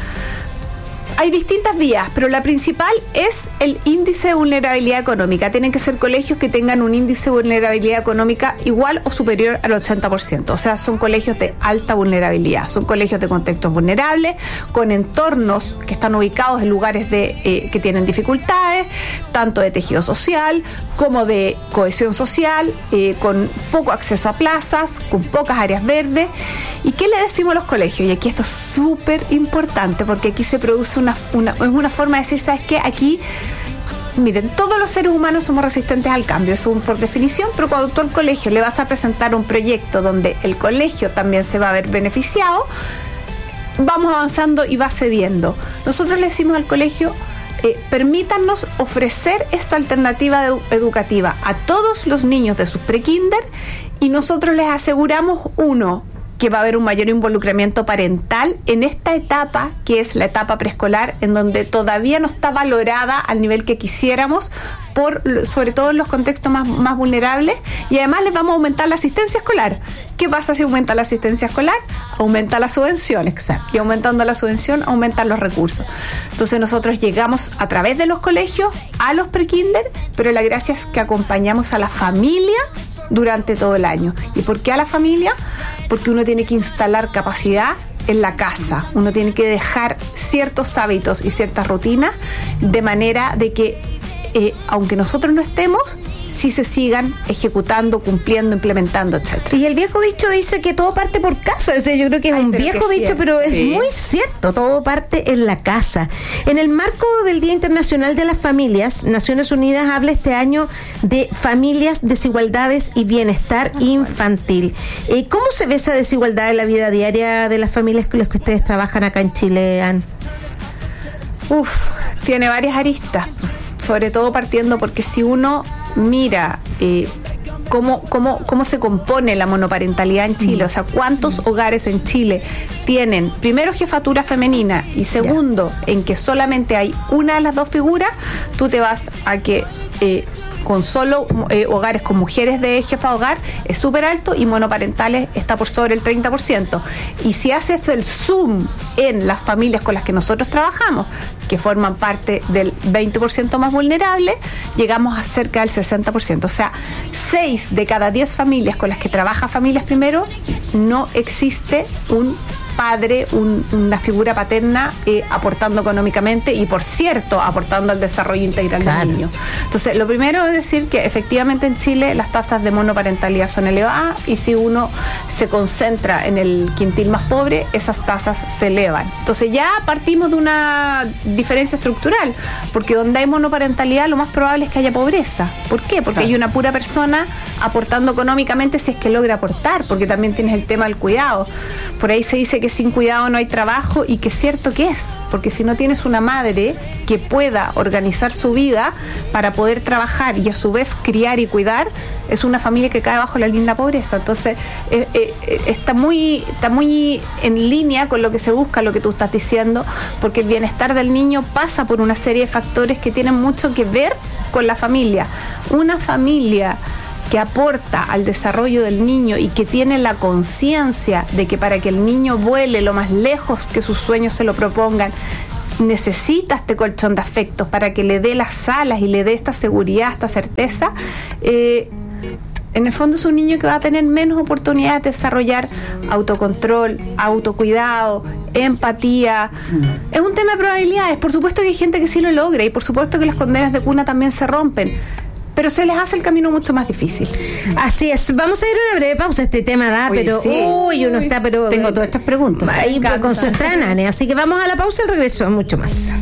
Hay distintas vías, pero la principal es el índice de vulnerabilidad económica. Tienen que ser colegios que tengan un índice de vulnerabilidad económica igual o superior al ochenta por ciento. O sea, son colegios de alta vulnerabilidad. Son colegios de contextos vulnerables, con entornos que están ubicados en lugares de, eh, que tienen dificultades, tanto de tejido social como de cohesión social, eh, con poco acceso a plazas, con pocas áreas verdes. ¿Y qué le decimos a los colegios? Y aquí esto es súper importante, porque aquí se produce una Una, es una forma de decir, ¿sabes qué? Aquí, miren, todos los seres humanos somos resistentes al cambio, eso es por definición, pero cuando tú al colegio le vas a presentar un proyecto donde el colegio también se va a ver beneficiado, vamos avanzando y va cediendo. Nosotros le decimos al colegio, eh, permítanos ofrecer esta alternativa edu- educativa a todos los niños de sus pre-kinder, y nosotros les aseguramos, uno, que va a haber un mayor involucramiento parental en esta etapa, que es la etapa preescolar, en donde todavía no está valorada al nivel que quisiéramos, por, sobre todo en los contextos más, más vulnerables, y además les vamos a aumentar la asistencia escolar. ¿Qué pasa si aumenta la asistencia escolar? Aumenta la subvención, exacto. Y aumentando la subvención, aumentan los recursos. Entonces nosotros llegamos a través de los colegios a los pre-kinder, pero la gracia es que acompañamos a la familia durante todo el año. ¿Y por qué a la familia? Porque uno tiene que instalar capacidad en la casa, uno tiene que dejar ciertos hábitos y ciertas rutinas de manera de que eh, aunque nosotros no estemos, sí se sigan ejecutando, cumpliendo, implementando, etcétera. Y el viejo dicho dice que todo parte por casa. O sea, yo creo que es Ay, un viejo dicho, cierto. pero es sí. muy cierto. Todo parte en la casa. En el marco del Día Internacional de las Familias, Naciones Unidas habla este año de familias, desigualdades y bienestar infantil. Eh, ¿Cómo se ve esa desigualdad en la vida diaria de las familias con las que ustedes trabajan acá en Chile, Ann? Uf, tiene varias aristas, sobre todo partiendo porque si uno mira eh, cómo, cómo, cómo se compone la monoparentalidad en Chile, mm. o sea, cuántos mm. hogares en Chile tienen, primero, jefatura femenina y segundo, yeah. en que solamente hay una de las dos figuras, tú te vas a que... Eh, con solo eh, hogares con mujeres de jefa de hogar es súper alto y monoparentales está por sobre el treinta por ciento. Y si haces el zoom en las familias con las que nosotros trabajamos, que forman parte del veinte por ciento más vulnerable, llegamos a cerca del sesenta por ciento. O sea, seis de cada diez familias con las que trabaja Familias Primero no existe un padre, un, una figura paterna eh, aportando económicamente y, por cierto, aportando al desarrollo integral claro. del niño. Entonces, lo primero es decir que efectivamente en Chile las tasas de monoparentalidad son elevadas y si uno se concentra en el quintil más pobre, esas tasas se elevan. Entonces ya partimos de una diferencia estructural, porque donde hay monoparentalidad lo más probable es que haya pobreza. ¿Por qué? Porque claro. hay una pura persona aportando económicamente si es que logra aportar, porque también tienes el tema del cuidado. Por ahí se dice que sin cuidado no hay trabajo y que es cierto que es, porque si no tienes una madre que pueda organizar su vida para poder trabajar y a su vez criar y cuidar, es una familia que cae bajo la línea de la pobreza. Entonces eh, eh, está muy está muy en línea con lo que se busca, lo que tú estás diciendo, porque el bienestar del niño pasa por una serie de factores que tienen mucho que ver con la familia. Una familia que aporta al desarrollo del niño y que tiene la conciencia de que para que el niño vuele lo más lejos que sus sueños se lo propongan, necesita este colchón de afectos para que le dé las alas y le dé esta seguridad, esta certeza, eh, en el fondo es un niño que va a tener menos oportunidades de desarrollar autocontrol, autocuidado, empatía. Mm. Es un tema de probabilidades. Por supuesto que hay gente que sí lo logra y por supuesto que las condenas de cuna también se rompen, pero se les hace el camino mucho más difícil. Así es. Vamos a ir a una breve pausa. Este tema da, Oye, pero sí. uy, uno está, pero tengo todas estas preguntas. Ahí concentrada, Nane. Así que vamos a la pausa y al regreso mucho más.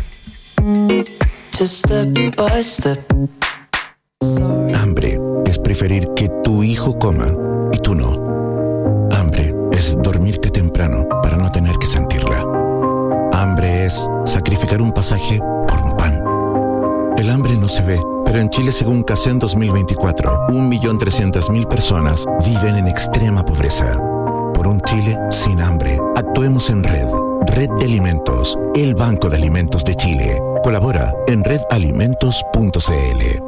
Hambre es preferir que tu hijo coma y tú no. Hambre es dormirte temprano para no tener que sentirla. Hambre es sacrificar un pasaje por un pan. El hambre no se ve, pero en Chile, según CACEN dos mil veinticuatro, un millón trescientas mil personas viven en extrema pobreza. Por un Chile sin hambre, actuemos en red. Red de Alimentos, el Banco de Alimentos de Chile. Colabora en red alimentos punto c l.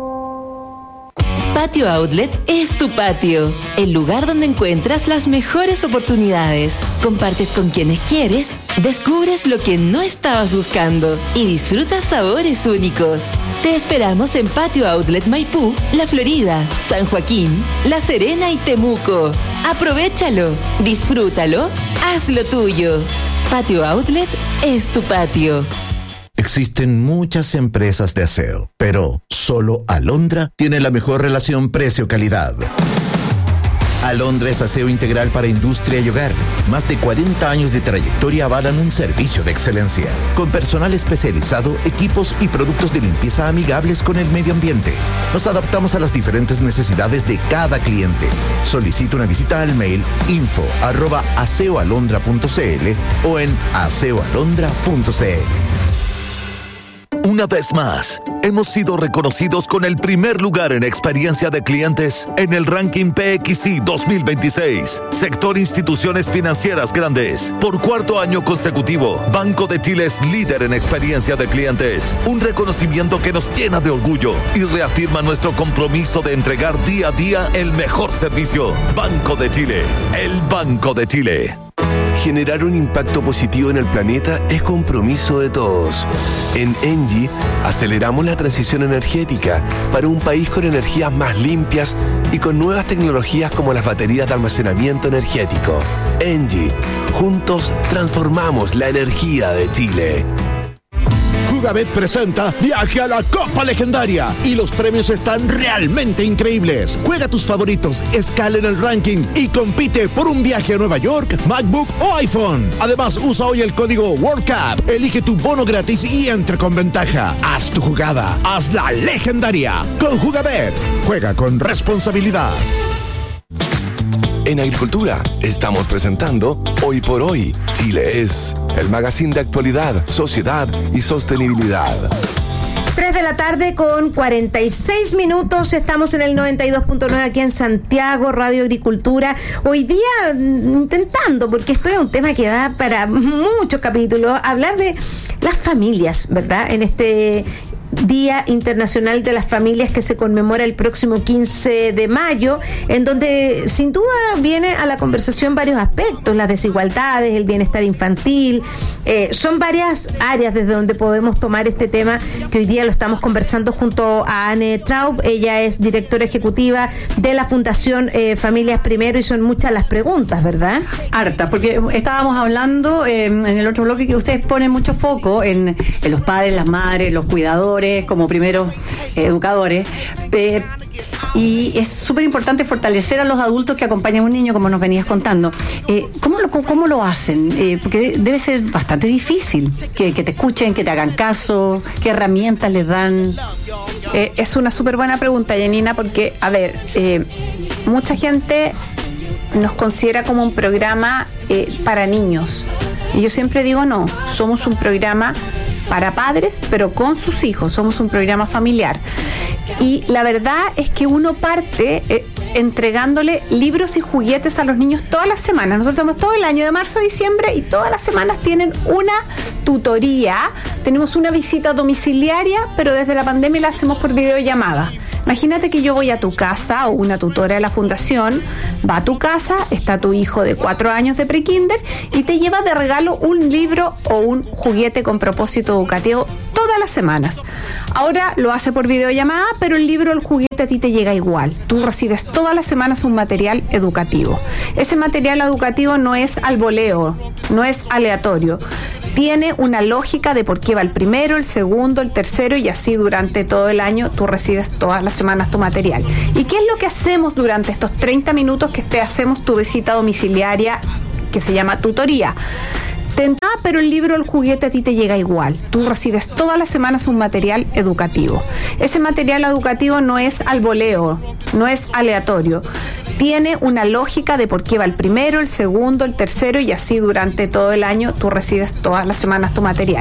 Patio Outlet es tu patio, el lugar donde encuentras las mejores oportunidades. Compartes con quienes quieres, descubres lo que no estabas buscando y disfrutas sabores únicos. Te esperamos en Patio Outlet Maipú, La Florida, San Joaquín, La Serena y Temuco. Aprovéchalo, disfrútalo, hazlo tuyo. Patio Outlet es tu patio. Existen muchas empresas de aseo, pero solo Alondra tiene la mejor relación precio-calidad. Alondra es aseo integral para industria y hogar. Más de cuarenta años de trayectoria avalan un servicio de excelencia, con personal especializado, equipos y productos de limpieza amigables con el medio ambiente. Nos adaptamos a las diferentes necesidades de cada cliente. Solicita una visita al mail info arroba aseoalondra punto c l o en aseoalondra punto c l. Una vez más, hemos sido reconocidos con el primer lugar en experiencia de clientes en el ranking P X I dos mil veintiséis, sector instituciones financieras grandes. Por cuarto año consecutivo, Banco de Chile es líder en experiencia de clientes. Un reconocimiento que nos llena de orgullo y reafirma nuestro compromiso de entregar día a día el mejor servicio. Banco de Chile, el Banco de Chile. Generar un impacto positivo en el planeta es compromiso de todos. En Engie aceleramos la transición energética para un país con energías más limpias y con nuevas tecnologías como las baterías de almacenamiento energético. Engie, juntos transformamos la energía de Chile. Jugabet presenta Viaje a la Copa Legendaria y los premios están realmente increíbles. Juega tus favoritos, escala en el ranking y compite por un viaje a Nueva York, MacBook o iPhone. Además, usa hoy el código World Cup, elige tu bono gratis y entre con ventaja. Haz tu jugada, haz la legendaria con Jugabet. Juega con responsabilidad. En Agricultura estamos presentando Hoy por Hoy, Chile es, el magazine de actualidad, sociedad y sostenibilidad. tres de la tarde con cuarenta y seis minutos, estamos en el noventa y dos punto nueve aquí en Santiago, Radio Agricultura. Hoy día intentando, porque esto es un tema que da para muchos capítulos, hablar de las familias, ¿verdad? En este Día Internacional de las Familias que se conmemora el próximo quince de mayo, en donde sin duda viene a la conversación varios aspectos, las desigualdades, el bienestar infantil, eh, son varias áreas desde donde podemos tomar este tema que hoy día lo estamos conversando junto a Anne Traub. Ella es directora ejecutiva de la Fundación eh, Familias Primero, y son muchas las preguntas, ¿verdad? Harta, porque estábamos hablando eh, en el otro bloque que ustedes ponen mucho foco en, en los padres, las madres, los cuidadores como primeros eh, educadores, eh, y es súper importante fortalecer a los adultos que acompañan a un niño, como nos venías contando. Eh, ¿cómo, lo, ¿Cómo lo hacen? Eh, porque debe ser bastante difícil que, que te escuchen, que te hagan caso, qué herramientas les dan. Eh, es una súper buena pregunta, Janina, porque, a ver, eh, mucha gente nos considera como un programa eh, para niños, y yo siempre digo no, somos un programa para padres, pero con sus hijos, somos un programa familiar. Y la verdad es que uno parte eh, entregándole libros y juguetes a los niños todas las semanas. Nosotros tenemos todo el año de marzo a diciembre y todas las semanas tienen una tutoría, tenemos una visita domiciliaria, pero desde la pandemia la hacemos por videollamada. Imagínate que yo voy a tu casa, o una tutora de la fundación va a tu casa, está tu hijo de cuatro años de prekinder y te lleva de regalo un libro o un juguete con propósito educativo todas las semanas. Ahora lo hace por videollamada, pero el libro o el juguete a ti te llega igual. Tú recibes todas las semanas un material educativo. Ese material educativo no es al voleo, no es aleatorio. Tiene una lógica de por qué va el primero, el segundo, el tercero, y así durante todo el año tú recibes todas las semanas tu material. ¿Y qué es lo que hacemos durante estos treinta minutos que te hacemos tu visita domiciliaria, que se llama tutoría? Ah, pero el libro o el juguete a ti te llega igual. Tú recibes todas las semanas un material educativo. Ese material educativo no es al voleo, no es aleatorio. Tiene una lógica de por qué va el primero, el segundo, el tercero, y así durante todo el año tú recibes todas las semanas tu material.